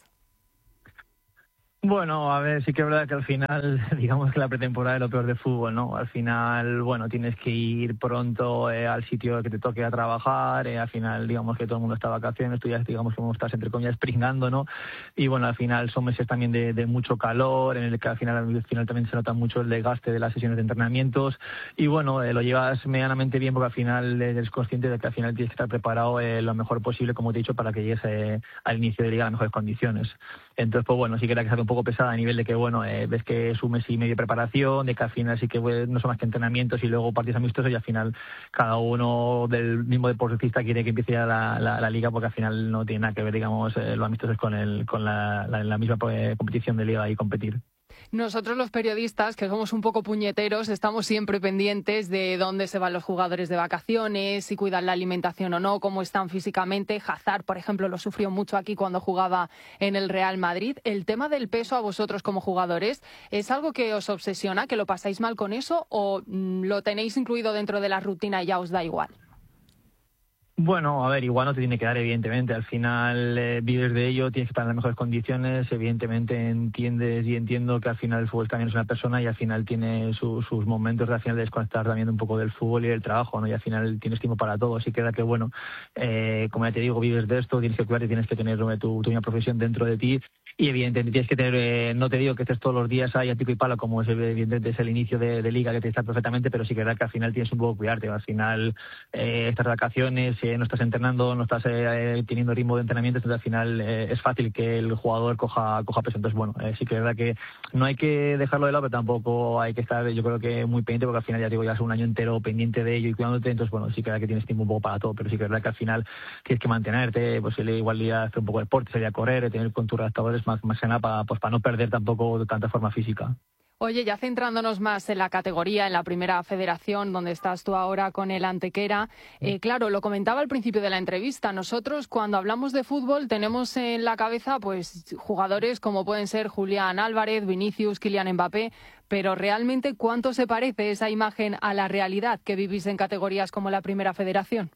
Bueno, a ver, sí que es verdad que al final, digamos que la pretemporada es lo peor de fútbol, ¿no? Al final, bueno, tienes que ir pronto al sitio que te toque a trabajar, al final, digamos que todo el mundo está de vacaciones, tú ya, digamos, como estás, entre comillas, pringando, ¿no? Y bueno, al final son meses también de mucho calor, en el que al final también se nota mucho el desgaste de las sesiones de entrenamientos, y bueno, lo llevas medianamente bien porque al final eres consciente de que al final tienes que estar preparado lo mejor posible, como te he dicho, para que llegues al inicio de liga en las mejores condiciones. Entonces, pues bueno, sí que era que es un poco pesada a nivel de que, bueno, ves que es un mes y medio de preparación, de que al final sí que no son más que entrenamientos y luego partidos amistosos, y al final cada uno del mismo deportista quiere que empiece ya la liga, porque al final no tiene nada que ver, digamos, los amistosos con la misma competición de liga y competir. Nosotros los periodistas, que somos un poco puñeteros, estamos siempre pendientes de dónde se van los jugadores de vacaciones, si cuidan la alimentación o no, cómo están físicamente. Hazard, por ejemplo, lo sufrió mucho aquí cuando jugaba en el Real Madrid. ¿El tema del peso a vosotros como jugadores es algo que os obsesiona, que lo pasáis mal con eso, o lo tenéis incluido dentro de la rutina y ya os da igual? Bueno, a ver, igual no te tiene que dar, evidentemente. Al final vives de ello, tienes que estar en las mejores condiciones. Evidentemente entiendes y entiendo que al final el fútbol también es una persona y al final tiene sus momentos de al final de desconectar también un poco del fútbol y del trabajo, ¿no? Y al final tienes tiempo para todo. Así que da que, bueno, como ya te digo, vives de esto, tienes que cuidarte, tienes que tener tu profesión dentro de ti. Y evidentemente tienes que tener, no te digo que estés todos los días ahí a pico y palo, como evidentemente es el inicio de liga, que te está perfectamente, pero sí que es verdad que al final tienes un poco que cuidarte. Al final estas vacaciones, no estás entrenando, no estás teniendo ritmo de entrenamiento, entonces al final es fácil que el jugador coja peso. Entonces, bueno, sí que es verdad que no hay que dejarlo de lado, pero tampoco hay que estar, yo creo que muy pendiente, porque al final ya digo, ya es un año entero pendiente de ello y cuidándote. Entonces, bueno, sí que es verdad que tienes tiempo un poco para todo, pero sí que es verdad que al final tienes que mantenerte, pues igual ir a hacer un poco de deporte, salir a correr, tener con tus redactadores más que nada para no perder tampoco tanta forma física. Oye, ya centrándonos más en la categoría, en la primera federación, donde estás tú ahora con el Antequera, claro, lo comentaba al principio de la entrevista, nosotros cuando hablamos de fútbol tenemos en la cabeza pues jugadores como pueden ser Julián Álvarez, Vinicius, Kylian Mbappé, pero realmente ¿cuánto se parece esa imagen a la realidad que vivís en categorías como la primera federación?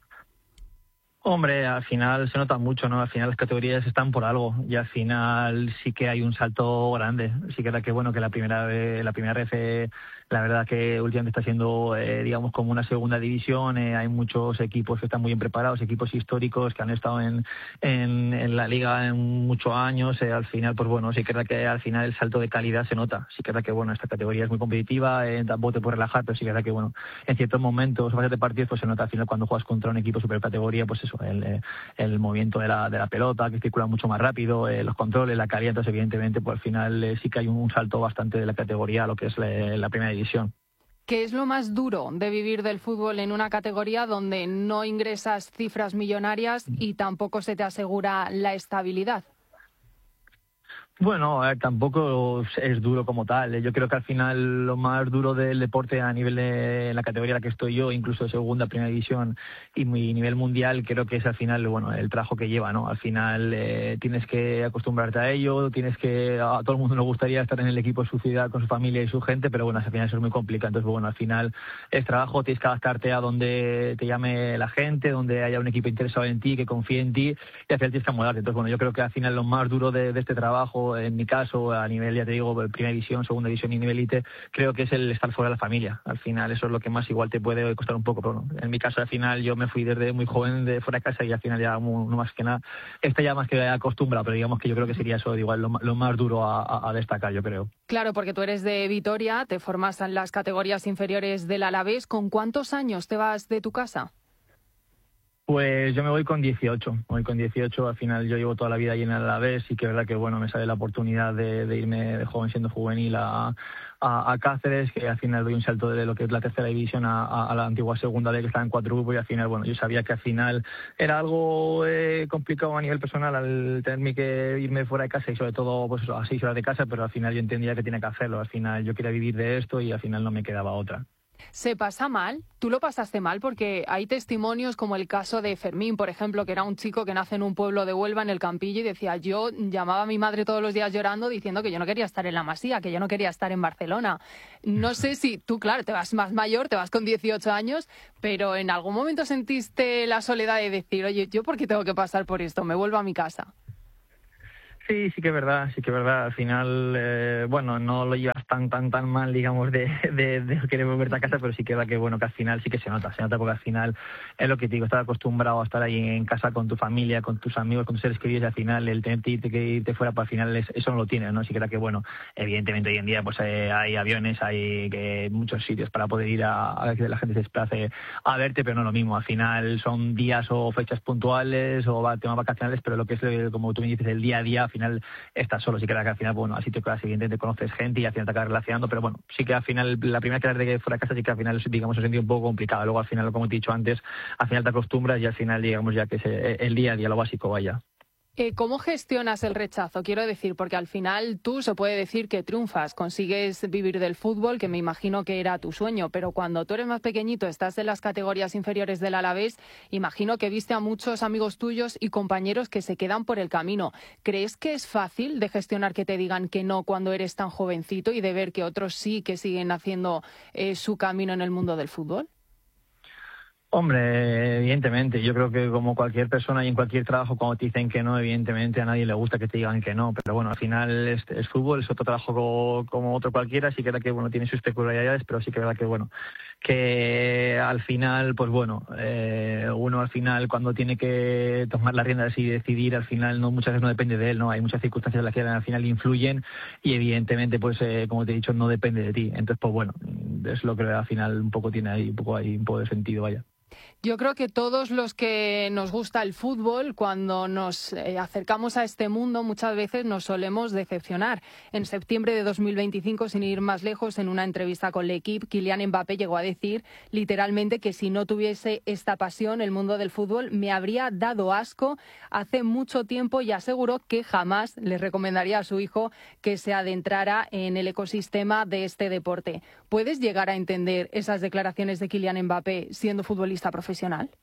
Hombre, al final se nota mucho, ¿no? Al final las categorías están por algo y al final sí que hay un salto grande. Sí que era que, bueno, que la primera RF, la verdad que últimamente está siendo, digamos, como una segunda división. Hay muchos equipos que están muy bien preparados, equipos históricos que han estado en la liga en muchos años. Al final, pues bueno, sí que era que al final el salto de calidad se nota. Sí que era que, bueno, esta categoría es muy competitiva, tampoco te puedes relajar, pero sí que era que, bueno, en ciertos momentos, fases de partidos, pues se nota al final cuando juegas contra un equipo super categoría, pues eso, el movimiento de la pelota, que circula mucho más rápido, los controles, la calidad. Entonces, evidentemente, pues al final sí que hay un salto bastante de la categoría a lo que es la primera división. ¿Qué es lo más duro de vivir del fútbol en una categoría donde no ingresas cifras millonarias y tampoco se te asegura la estabilidad? Bueno, tampoco es duro como tal. Yo creo que al final lo más duro del deporte a nivel de la categoría en la que estoy yo, incluso segunda, primera división y mi nivel mundial, creo que es al final, bueno, el trabajo que lleva, ¿no? Al final tienes que acostumbrarte a ello, a todo el mundo le gustaría estar en el equipo de su ciudad con su familia y su gente, pero bueno, al final eso es muy complicado. Entonces, bueno, al final es trabajo, tienes que adaptarte a donde te llame la gente, donde haya un equipo interesado en ti, que confíe en ti, y al final tienes que amoldarte. Entonces, bueno, yo creo que al final lo más duro de este trabajo, en mi caso, a nivel, ya te digo, primera división, segunda división y nivel élite, creo que es el estar fuera de la familia. Al final eso es lo que más igual te puede costar un poco, pero bueno, en mi caso al final yo me fui desde muy joven de fuera de casa y al final ya no más que nada, ya más que acostumbrado, pero digamos que yo creo que sería eso igual lo más duro a destacar, yo creo. Claro, porque tú eres de Vitoria, te formas en las categorías inferiores del Alavés. ¿Con cuántos años te vas de tu casa? Pues yo me voy con 18. Al final yo llevo toda la vida ahí en el Alavés y que es verdad que bueno, me sale la oportunidad de irme de joven siendo juvenil a Cáceres, que al final doy un salto de lo que es la tercera división a la antigua segunda D, que estaba en 4 grupos, y al final, bueno, yo sabía que al final era algo complicado a nivel personal al tenerme que irme fuera de casa y sobre todo pues eso, a 6 horas de casa, pero al final yo entendía que tenía que hacerlo. Al final yo quería vivir de esto y al final no me quedaba otra. ¿Se pasa mal? ¿Tú lo pasaste mal? Porque hay testimonios como el caso de Fermín, por ejemplo, que era un chico que nace en un pueblo de Huelva, en el Campillo, y decía, yo llamaba a mi madre todos los días llorando diciendo que yo no quería estar en la Masía, que yo no quería estar en Barcelona. No sé si tú, claro, te vas más mayor, te vas con 18 años, pero ¿en algún momento sentiste la soledad de decir, oye, ¿yo por qué tengo que pasar por esto? Me vuelvo a mi casa. Sí que es verdad. Al final, bueno, no lo llevas tan mal, digamos, de querer volverte a casa, pero sí que es verdad que, bueno, que al final sí que se nota porque al final es lo que te digo, estar acostumbrado a estar ahí en casa con tu familia, con tus amigos, con tus seres queridos, y al final el tener que irte fuera, pues al final eso no lo tienes, ¿no? Sí que es verdad que, bueno, evidentemente hoy en día pues hay aviones, hay muchos sitios para poder ir a que la gente se desplace a verte, pero no lo mismo. Al final son días o fechas puntuales o temas vacacionales, pero lo que es, como tú me dices, el día a día, al final estás solo. Sí que al final, bueno, al sitio que vas, evidentemente conoces gente y al final te acabas relacionando, pero bueno, sí que al final, la primera que de fuera de casa, sí que al final, digamos, se siente un poco complicado. Luego al final, como te he dicho antes, al final te acostumbras y al final, digamos, ya que es el día a día, lo básico, vaya. ¿Cómo gestionas el rechazo? Quiero decir, porque al final tú se puede decir que triunfas, consigues vivir del fútbol, que me imagino que era tu sueño, pero cuando tú eres más pequeñito, estás en las categorías inferiores del Alavés, imagino que viste a muchos amigos tuyos y compañeros que se quedan por el camino. ¿Crees que es fácil de gestionar que te digan que no cuando eres tan jovencito y de ver que otros sí que siguen haciendo su camino en el mundo del fútbol? Hombre, evidentemente, yo creo que como cualquier persona y en cualquier trabajo, cuando te dicen que no, evidentemente a nadie le gusta que te digan que no, pero bueno, al final es fútbol, es otro trabajo como otro cualquiera, sí que es verdad que, bueno, tiene sus peculiaridades, pero sí que es verdad que, bueno, que al final, pues bueno, uno al final cuando tiene que tomar las riendas y decidir, al final no muchas veces no depende de él, ¿no? Hay muchas circunstancias en las que al final influyen y evidentemente, pues como te he dicho, no depende de ti. Entonces, pues bueno, es lo que al final un poco tiene ahí, un poco de sentido, vaya. Yo creo que todos los que nos gusta el fútbol, cuando nos acercamos a este mundo, muchas veces nos solemos decepcionar. En septiembre de 2025, sin ir más lejos, en una entrevista con L'Equipe, Kylian Mbappé llegó a decir literalmente que si no tuviese esta pasión, el mundo del fútbol me habría dado asco hace mucho tiempo, y aseguró que jamás le recomendaría a su hijo que se adentrara en el ecosistema de este deporte. ¿Puedes llegar a entender esas declaraciones de Kylian Mbappé siendo futbolista profesional?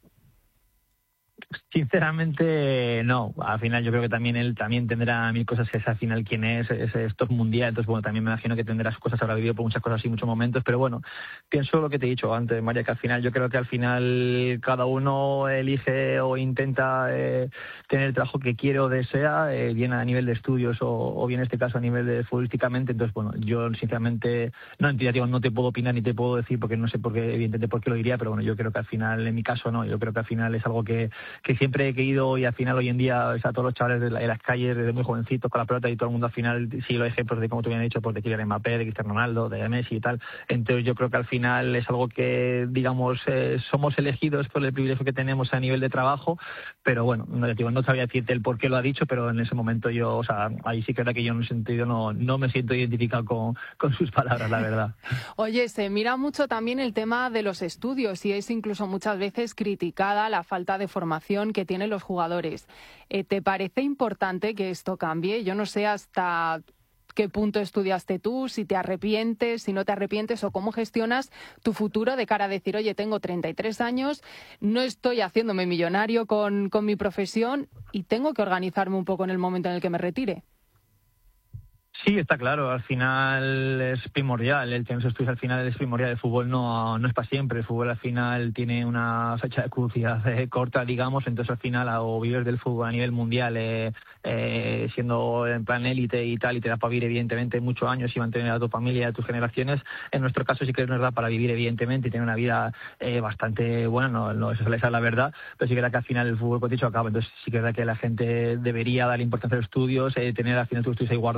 Sinceramente no, al final yo creo que también él también tendrá mil cosas, que es al final quién es, esto es mundial, entonces bueno, también me imagino que tendrá sus cosas, habrá vivido por muchas cosas y muchos momentos, pero bueno, pienso lo que te he dicho antes, María, que al final yo creo que al final cada uno elige o intenta tener el trabajo que quiere o desea, bien a nivel de estudios o bien en este caso a nivel de futbolísticamente. Entonces bueno, yo sinceramente no te puedo opinar ni te puedo decir porque no sé por qué, evidentemente por qué lo diría, pero bueno, yo creo que al final, en mi caso no, yo creo que al final es algo que siempre he querido, y al final hoy en día, o sea, todos los chavales de las calles desde muy jovencitos con la pelota y todo el mundo al final sigue los ejemplos de, como tú bien has dicho, pues de Kylian Mbappé, de Cristiano Ronaldo, de Messi y tal. Entonces yo creo que al final es algo que, digamos, somos elegidos por el privilegio que tenemos a nivel de trabajo, pero bueno, no sabía decirte el por qué lo ha dicho, pero en ese momento yo, o sea, ahí sí que era que yo en un sentido no me siento identificado con sus palabras, la verdad. Oye, se mira mucho también el tema de los estudios y es incluso muchas veces criticada la falta de formación que tienen los jugadores. ¿Te parece importante que esto cambie? Yo no sé hasta qué punto estudiaste tú, si te arrepientes, si no te arrepientes, o cómo gestionas tu futuro de cara a decir, oye, tengo 33 años, no estoy haciéndome millonario con mi profesión y tengo que organizarme un poco en el momento en el que me retire. Sí, está claro, al final es primordial, el tener esos estudios al final es primordial, el fútbol no es para siempre, el fútbol al final tiene una fecha de caducidad corta, digamos, entonces al final o vives del fútbol a nivel mundial siendo en plan élite y tal, y te da para vivir evidentemente muchos años y mantener a tu familia y a tus generaciones. En nuestro caso sí que nos da para vivir evidentemente y tener una vida bastante buena, no eso es la verdad, pero sí que era que al final el fútbol, como te he dicho, acaba, entonces sí que era que la gente debería darle importancia a los estudios, tener al final tus estudios ahí guardados, porque al final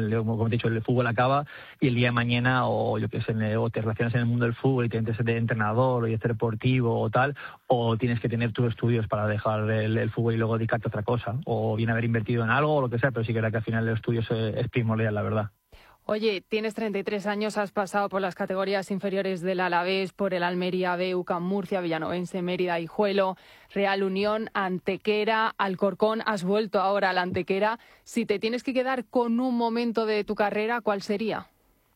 como he dicho, el fútbol acaba y el día de mañana o yo qué sé, o te relacionas en el mundo del fútbol y te metes de entrenador o director deportivo o tal, o tienes que tener tus estudios para dejar el fútbol y luego dedicarte a otra cosa, o bien haber invertido en algo o lo que sea, pero sí que era que al final el estudio es primordial, la verdad. Oye, tienes 33 años, has pasado por las categorías inferiores del Alavés, por el Almería B, UCAM Murcia, Villanovense, Mérida, Hijuelo, Real Unión, Antequera, Alcorcón, has vuelto ahora al Antequera. Si te tienes que quedar con un momento de tu carrera, ¿cuál sería?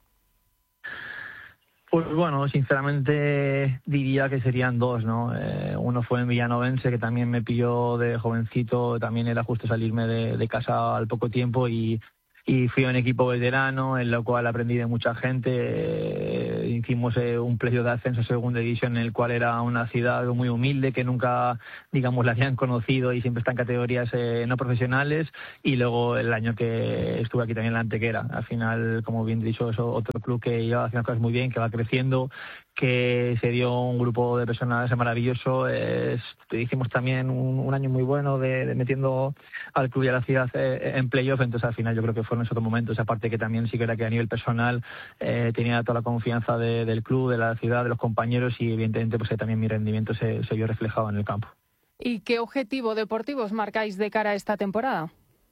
Pues bueno, sinceramente diría que serían dos, ¿no? Uno fue en Villanovense, que también me pilló de jovencito, también era justo salirme de casa al poco tiempo y fui a un equipo veterano en lo cual aprendí de mucha gente. Hicimos un playoff de ascenso a segunda división en el cual era una ciudad muy humilde que nunca, digamos, la habían conocido y siempre está en categorías no profesionales. Y luego el año que estuve aquí también en la Antequera. Al final, como bien dicho, es otro club que lleva haciendo cosas muy bien, que va creciendo, que se dio un grupo de personas maravilloso. Hicimos también un año muy bueno de metiendo al club y a la ciudad en playoff. Entonces al final yo creo que fueron esos otros momentos, aparte que también sí que era que a nivel personal tenía toda la confianza del club, de la ciudad, de los compañeros, y evidentemente pues también mi rendimiento se vio reflejado en el campo. ¿Y qué objetivo deportivo os marcáis de cara a esta temporada?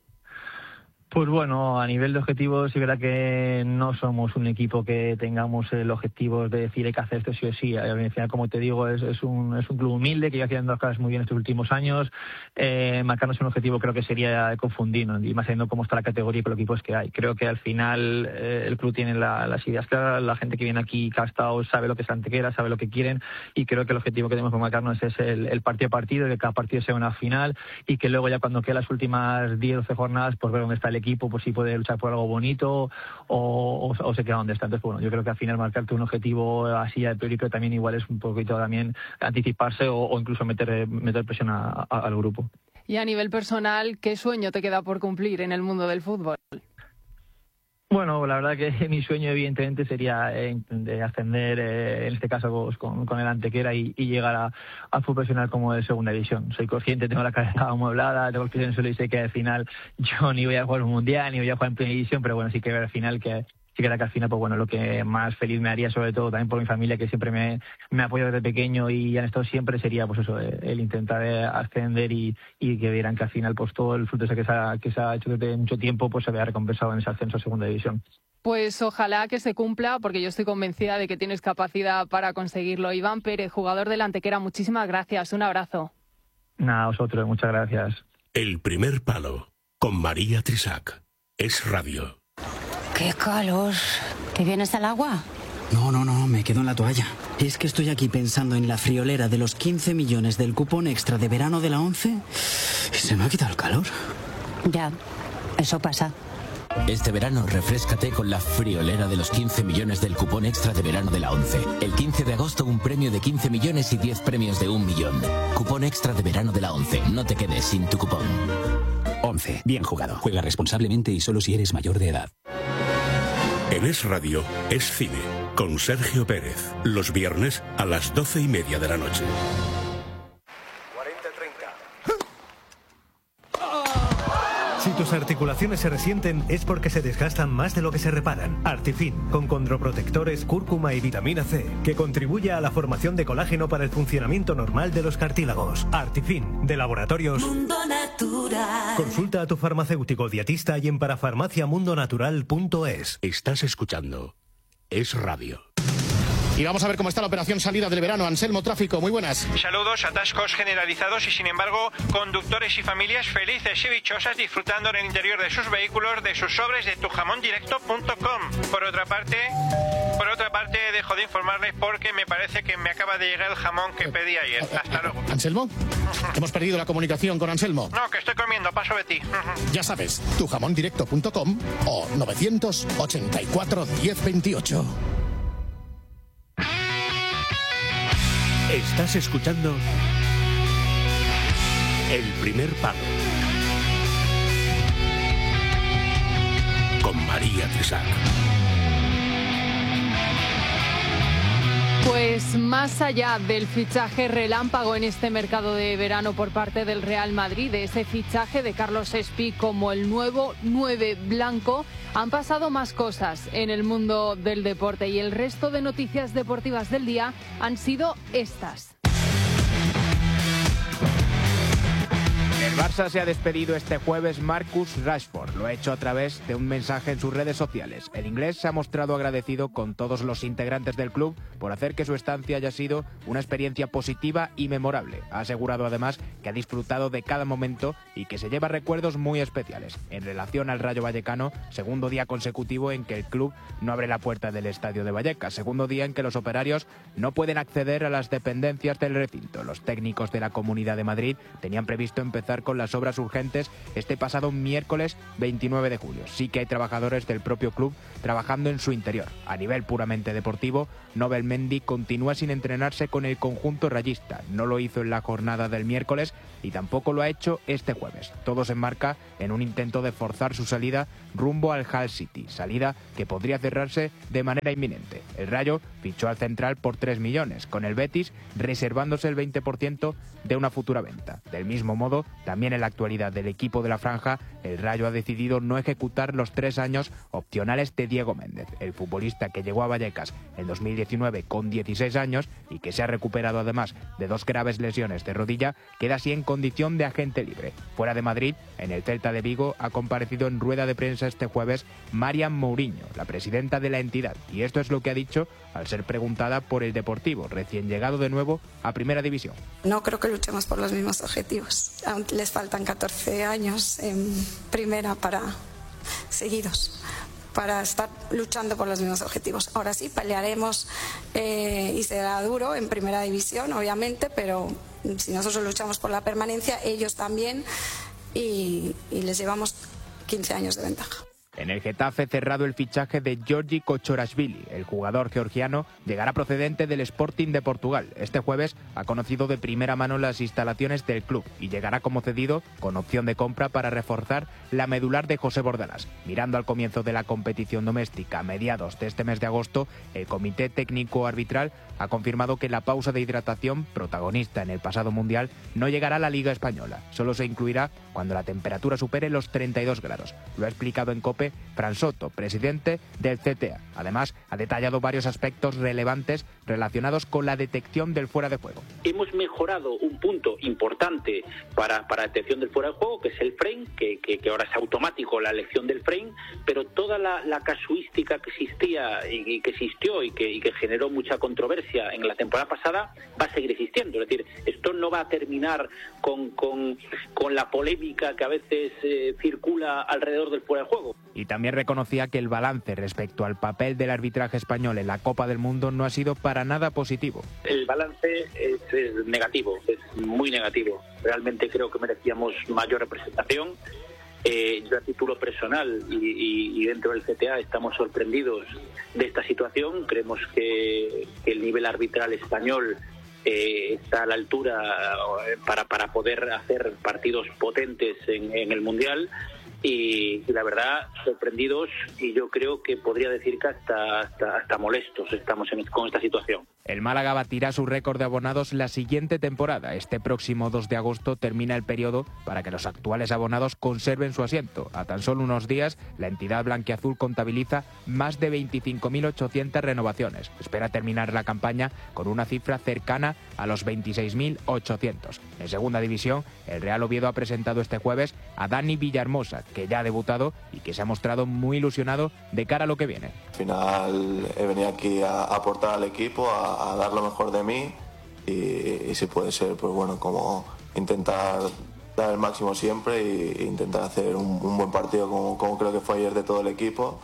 Pues bueno, a nivel de objetivos, sí es verdad que no somos un equipo que tengamos el objetivo de decir hay que hacer esto sí o sí. Al final, como te digo, es un club humilde que ya haciendo las cosas muy bien estos últimos años. Marcarnos un objetivo creo que sería confundirnos, y más sabiendo cómo está la categoría y con los equipos que hay. Creo que al final el club tiene las ideas claras, la gente que viene aquí, que ha estado, sabe lo que es Antequera, sabe lo que quieren, y creo que el objetivo que tenemos que marcarnos es el partido a partido, que cada partido sea una final, y que luego ya cuando queden las últimas 10 o 12 jornadas, pues ver dónde está el equipo, pues si puede luchar por algo bonito o se queda donde está. Entonces, bueno, yo creo que al final marcarte un objetivo así a priori también igual es un poquito también anticiparse o incluso meter presión al grupo. Y a nivel personal, ¿qué sueño te queda por cumplir en el mundo del fútbol? Bueno, la verdad que mi sueño evidentemente sería de ascender, en este caso pues, con el Antequera y llegar al fútbol profesional como de segunda división. Soy consciente, tengo la cabeza amueblada, tengo el pie en el suelo y sé que al final yo ni voy a jugar un mundial, ni voy a jugar en primera división, pero bueno, sí que al final que al final, pues bueno, lo que más feliz me haría, sobre todo también por mi familia, que siempre me apoya desde pequeño y han estado siempre, sería pues eso, el intentar ascender y que vieran que al final pues todo el fruto que se ha hecho desde mucho tiempo pues se vea recompensado en ese ascenso a segunda división. Pues ojalá que se cumpla, porque yo estoy convencida de que tienes capacidad para conseguirlo. Iván Pérez, jugador del Antequera, muchísimas gracias, un abrazo. Nada, a vosotros, muchas gracias. El primer palo, con María Trisac. Es radio. ¡Qué calor! ¿Te vienes al agua? No, me quedo en la toalla. Es que estoy aquí pensando en la friolera de los 15 millones del cupón extra de verano de la 11 y se me ha quitado el calor. Ya, eso pasa. Este verano refréscate con la friolera de los 15 millones del cupón extra de verano de la 11. El 15 de agosto un premio de 15 millones y 10 premios de 1 millón. Cupón extra de verano de la 11. No te quedes sin tu cupón. 11. Bien jugado. Juega responsablemente y solo si eres mayor de edad. En Es Radio, es cine, con Sergio Pérez. Los viernes a las 12:30 de la noche. 40-30. Si tus articulaciones se resienten es porque se desgastan más de lo que se reparan. Artifin, con condroprotectores, cúrcuma y vitamina C, que contribuye a la formación de colágeno para el funcionamiento normal de los cartílagos. Artifin, de Laboratorios Mundo Natural. Consulta a tu farmacéutico dietista y en parafarmaciamundonatural.es. Estás escuchando Es Radio. Y vamos a ver cómo está la operación salida del verano. Anselmo Tráfico, muy buenas. Saludos, atascos generalizados y sin embargo conductores y familias felices y dichosas disfrutando en el interior de sus vehículos de sus sobres de tujamondirecto.com. Por otra parte dejo de informarles porque me parece que me acaba de llegar el jamón que pedí ayer. Hasta luego. ¿Anselmo? Hemos perdido la comunicación con Anselmo. No, que estoy comiendo, paso de ti. Ya sabes, tujamondirecto.com o 984 1028. Estás escuchando El primer palo con María Trisac. Pues más allá del fichaje relámpago en este mercado de verano por parte del Real Madrid, de ese fichaje de Carlos Espí como el nuevo 9 blanco, Han pasado más cosas en el mundo del deporte y el resto de noticias deportivas del día han sido estas. El Barça se ha despedido este jueves Marcus Rashford. Lo ha hecho a través de un mensaje en sus redes sociales. El inglés se ha mostrado agradecido con todos los integrantes del club por hacer que su estancia haya sido una experiencia positiva y memorable. Ha asegurado además que ha disfrutado de cada momento y que se lleva recuerdos muy especiales. En relación al Rayo Vallecano, segundo día consecutivo en que el club no abre la puerta del estadio de Vallecas. Segundo día en que los operarios no pueden acceder a las dependencias del recinto. Los técnicos de la Comunidad de Madrid tenían previsto empezar con las obras urgentes este pasado miércoles 29 de julio. Sí que hay trabajadores del propio club trabajando en su interior. A nivel puramente deportivo, Nobel Mendy continúa sin entrenarse con el conjunto rayista. No lo hizo en la jornada del miércoles y tampoco lo ha hecho este jueves. Todo se enmarca en un intento de forzar su salida rumbo al Hull City, salida que podría cerrarse de manera inminente. El Rayo fichó al central por 3 millones, con el Betis reservándose el 20% de una futura venta. Del mismo modo, también en la actualidad del equipo de la franja, el Rayo ha decidido no ejecutar los 3 años opcionales de Diego Méndez. El futbolista que llegó a Vallecas en 2019 con 16 años y que se ha recuperado además de 2 graves lesiones de rodilla, queda así en condición de agente libre. Fuera de Madrid, en el Celta de Vigo, ha comparecido en rueda de prensa este jueves Marian Mourinho, la presidenta de la entidad, y esto es lo que ha dicho al ser preguntada por el Deportivo, recién llegado de nuevo a Primera División. No creo que luchemos por los mismos objetivos. Aún les faltan 14 años en Primera seguidos para estar luchando por los mismos objetivos. Ahora sí, pelearemos y será duro en Primera División, obviamente, pero si nosotros luchamos por la permanencia, ellos también, y les llevamos 15 años de ventaja. En el Getafe, cerrado el fichaje de Giorgi Kochorashvili. El jugador georgiano llegará procedente del Sporting de Portugal. Este jueves ha conocido de primera mano las instalaciones del club y llegará como cedido con opción de compra para reforzar la medular de José Bordalás. Mirando al comienzo de la competición doméstica a mediados de este mes de agosto, el Comité Técnico Arbitral ha confirmado que la pausa de hidratación, protagonista en el pasado Mundial, no llegará a la Liga Española. Solo se incluirá cuando la temperatura supere los 32 grados. Lo ha explicado en COPE Fran Soto, presidente del CTA. Además, ha detallado varios aspectos relevantes relacionados con la detección del fuera de juego. Hemos mejorado un punto importante para detección del fuera de juego, que es el frame, que ahora es automático la elección del frame, pero toda la casuística que existía y que existió y que generó mucha controversia en la temporada pasada va a seguir existiendo. Es decir, esto no va a terminar con la polémica que a veces circula alrededor del fuera de juego. Y también reconocía que el balance respecto al papel del arbitraje español en la Copa del Mundo no ha sido para nada positivo. El balance es negativo, es muy negativo. Realmente creo que merecíamos mayor representación. Yo a título personal y dentro del CTA estamos sorprendidos de esta situación. Creemos que el nivel arbitral español está a la altura para poder hacer partidos potentes en el Mundial. Y la verdad, sorprendidos, y yo creo que podría decir que hasta molestos estamos con esta situación. El Málaga batirá su récord de abonados la siguiente temporada. Este próximo 2 de agosto termina el periodo para que los actuales abonados conserven su asiento. A tan solo unos días, la entidad blanquiazul contabiliza más de 25.800 renovaciones. Espera terminar la campaña con una cifra cercana a los 26.800. En segunda división, el Real Oviedo ha presentado este jueves a Dani Villahermosa, que ya ha debutado y que se ha mostrado muy ilusionado de cara a lo que viene. Al final he venido aquí a aportar al equipo, a dar lo mejor de mí y si puede ser, pues bueno, como intentar dar el máximo siempre e intentar hacer un buen partido como creo que fue ayer de todo el equipo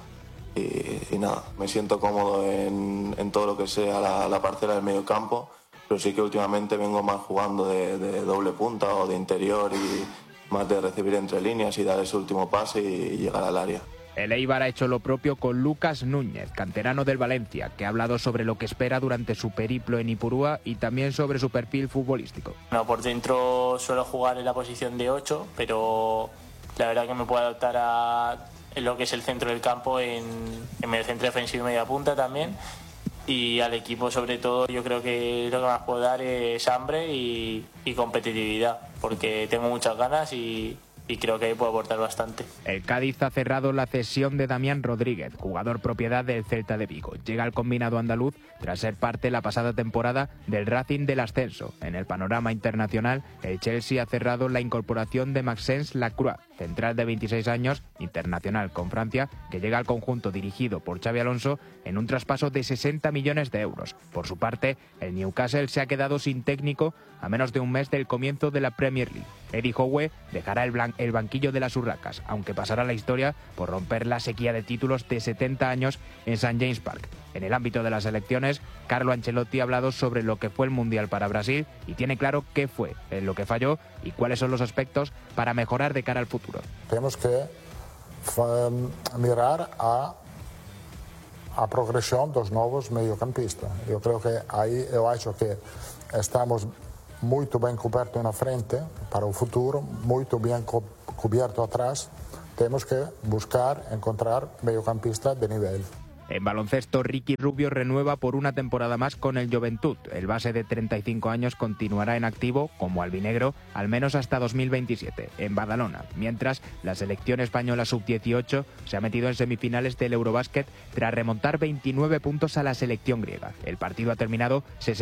y nada, me siento cómodo en todo lo que sea la parcela del medio campo, pero sí que últimamente vengo más jugando de doble punta o de interior y más de recibir entre líneas y dar ese último pase y llegar al área. El Eibar ha hecho lo propio con Lucas Núñez, canterano del Valencia, que ha hablado sobre lo que espera durante su periplo en Ipurúa y también sobre su perfil futbolístico. No, por dentro suelo jugar en la posición de 8, pero la verdad que me puedo adaptar en lo que es el centro del campo, en medio centro defensivo y media punta también. Y al equipo, sobre todo, yo creo que lo que más puedo dar es hambre y competitividad, porque tengo muchas ganas y y creo que ahí puedo aportar bastante. El Cádiz ha cerrado la cesión de Damián Rodríguez, jugador propiedad del Celta de Vigo. Llega al combinado andaluz tras ser parte la pasada temporada del Racing del Ascenso. En el panorama internacional, el Chelsea ha cerrado la incorporación de Maxence Lacroix, central de 26 años, internacional con Francia, que llega al conjunto dirigido por Xabi Alonso en un traspaso de 60 millones de euros. Por su parte, el Newcastle se ha quedado sin técnico a menos de un mes del comienzo de la Premier League. Eddie Howe dejará el banquillo de las Urracas, aunque pasará la historia por romper la sequía de títulos de 70 años en St. James Park. En el ámbito de las selecciones, Carlo Ancelotti ha hablado sobre lo que fue el Mundial para Brasil y tiene claro qué fue, en lo que falló y cuáles son los aspectos para mejorar de cara al futuro. Tenemos que mirar a progresión dos nuevos mediocampistas. Yo creo que ahí el hecho que estamos muy bien cubiertos en la frente para el futuro, muy bien cubierto atrás, tenemos que encontrar mediocampistas de nivel. En baloncesto, Ricky Rubio renueva por una temporada más con el Joventut. El base de 35 años continuará en activo como albinegro al menos hasta 2027 en Badalona, mientras la selección española sub-18 se ha metido en semifinales del Eurobásquet tras remontar 29 puntos a la selección griega. El partido ha terminado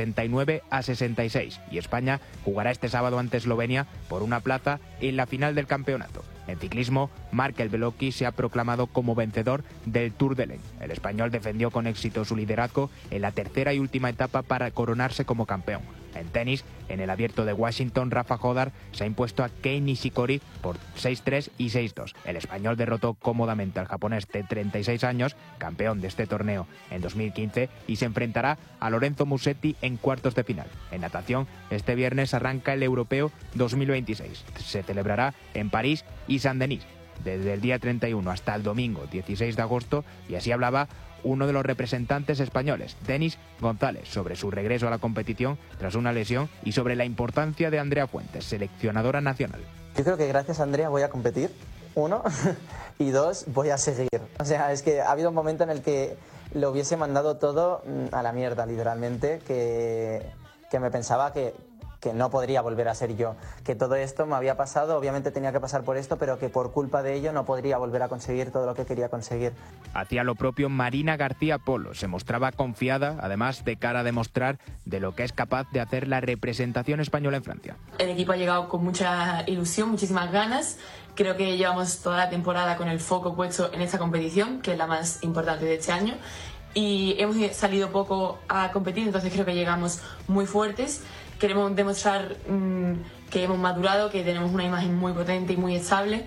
69-66 y España jugará este sábado ante Eslovenia por una plaza en la final del campeonato. En ciclismo, Marc El Veloki se ha proclamado como vencedor del Tour de l'Ain. El español defendió con éxito su liderazgo en la tercera y última etapa para coronarse como campeón. En tenis, en el Abierto de Washington, Rafa Jodar se ha impuesto a Kei Nishikori por 6-3 y 6-2. El español derrotó cómodamente al japonés de 36 años, campeón de este torneo en 2015, y se enfrentará a Lorenzo Musetti en cuartos de final. En natación, este viernes arranca el Europeo 2026. Se celebrará en París y Saint-Denis desde el día 31 hasta el domingo 16 de agosto, y así hablaba uno de los representantes españoles, Denis González, sobre su regreso a la competición tras una lesión y sobre la importancia de Andrea Fuentes, seleccionadora nacional. Yo creo que gracias a Andrea voy a competir, uno, y dos, voy a seguir. O sea, es que ha habido un momento en el que lo hubiese mandado todo a la mierda, literalmente, que me pensaba que no podría volver a ser yo, que todo esto me había pasado, obviamente tenía que pasar por esto, pero que por culpa de ello no podría volver a conseguir todo lo que quería conseguir. Hacía lo propio Marina García Polo, se mostraba confiada, además de cara a demostrar de lo que es capaz de hacer la representación española en Francia. El equipo ha llegado con mucha ilusión, muchísimas ganas. Creo que llevamos toda la temporada con el foco puesto en esta competición, que es la más importante de este año, y hemos salido poco a competir, entonces creo que llegamos muy fuertes. Queremos demostrar que hemos madurado, que tenemos una imagen muy potente y muy estable.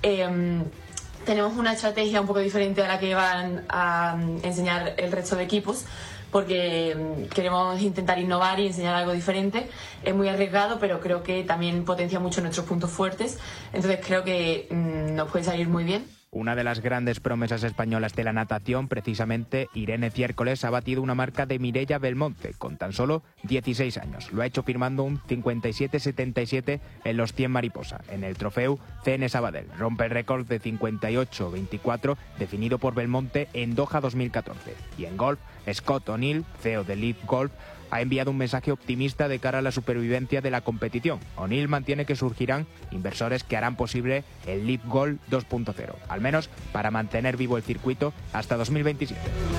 Tenemos una estrategia un poco diferente a la que van a enseñar el resto de equipos, porque queremos intentar innovar y enseñar algo diferente. Es muy arriesgado, pero creo que también potencia mucho nuestros puntos fuertes. Entonces creo que nos puede salir muy bien. Una de las grandes promesas españolas de la natación, precisamente Irene Ciércoles, ha batido una marca de Mireia Belmonte con tan solo 16 años. Lo ha hecho firmando un 57-77 en los 100 mariposa, en el trofeo CN Sabadell. Rompe el récord de 58-24 definido por Belmonte en Doha 2014. Y en golf, Scott O'Neill, CEO de Leaf Golf, ha enviado un mensaje optimista de cara a la supervivencia de la competición. O'Neill mantiene que surgirán inversores que harán posible el Leaf Golf 2.0, al menos para mantener vivo el circuito hasta 2027.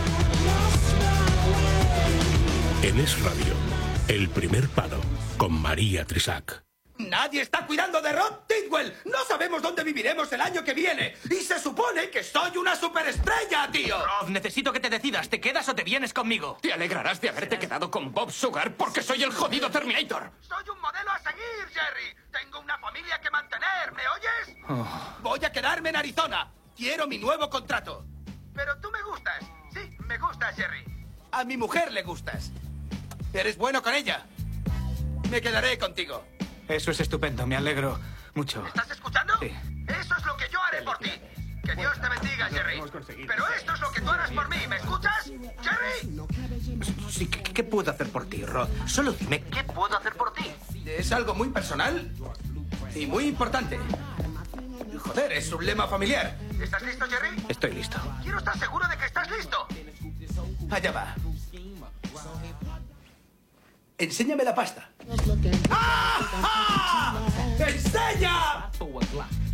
En Es Radio, El Primer Palo, con María Trisac. Nadie está cuidando de Rod Tidwell. No sabemos dónde viviremos el año que viene. Y se supone que soy una superestrella, tío. Rod, necesito que te decidas. ¿Te quedas o te vienes conmigo? Te alegrarás de haberte quedado con Bob Sugar porque soy el jodido Terminator. Soy un modelo a seguir, Jerry. Tengo una familia que mantener, ¿me oyes? Voy a quedarme en Arizona. Quiero mi nuevo contrato. Pero tú me gustas. Sí, me gustas, Jerry. A mi mujer le gustas. ¿Eres bueno con ella? Me quedaré contigo. Eso es estupendo, me alegro mucho. ¿Estás escuchando? Sí. Eso es lo que yo haré por ti. Que Dios te bendiga, Jerry. Pero esto es lo que tú harás por mí, ¿me escuchas? ¿Jerry? Sí, ¿qué puedo hacer por ti, Rod? Solo dime, ¿qué puedo hacer por ti? Es algo muy personal y muy importante. Joder, es un lema familiar. ¿Estás listo, Jerry? Estoy listo. Quiero estar seguro de que estás listo. Allá va. Enséñame la pasta. ¡Ah! ¡Enseña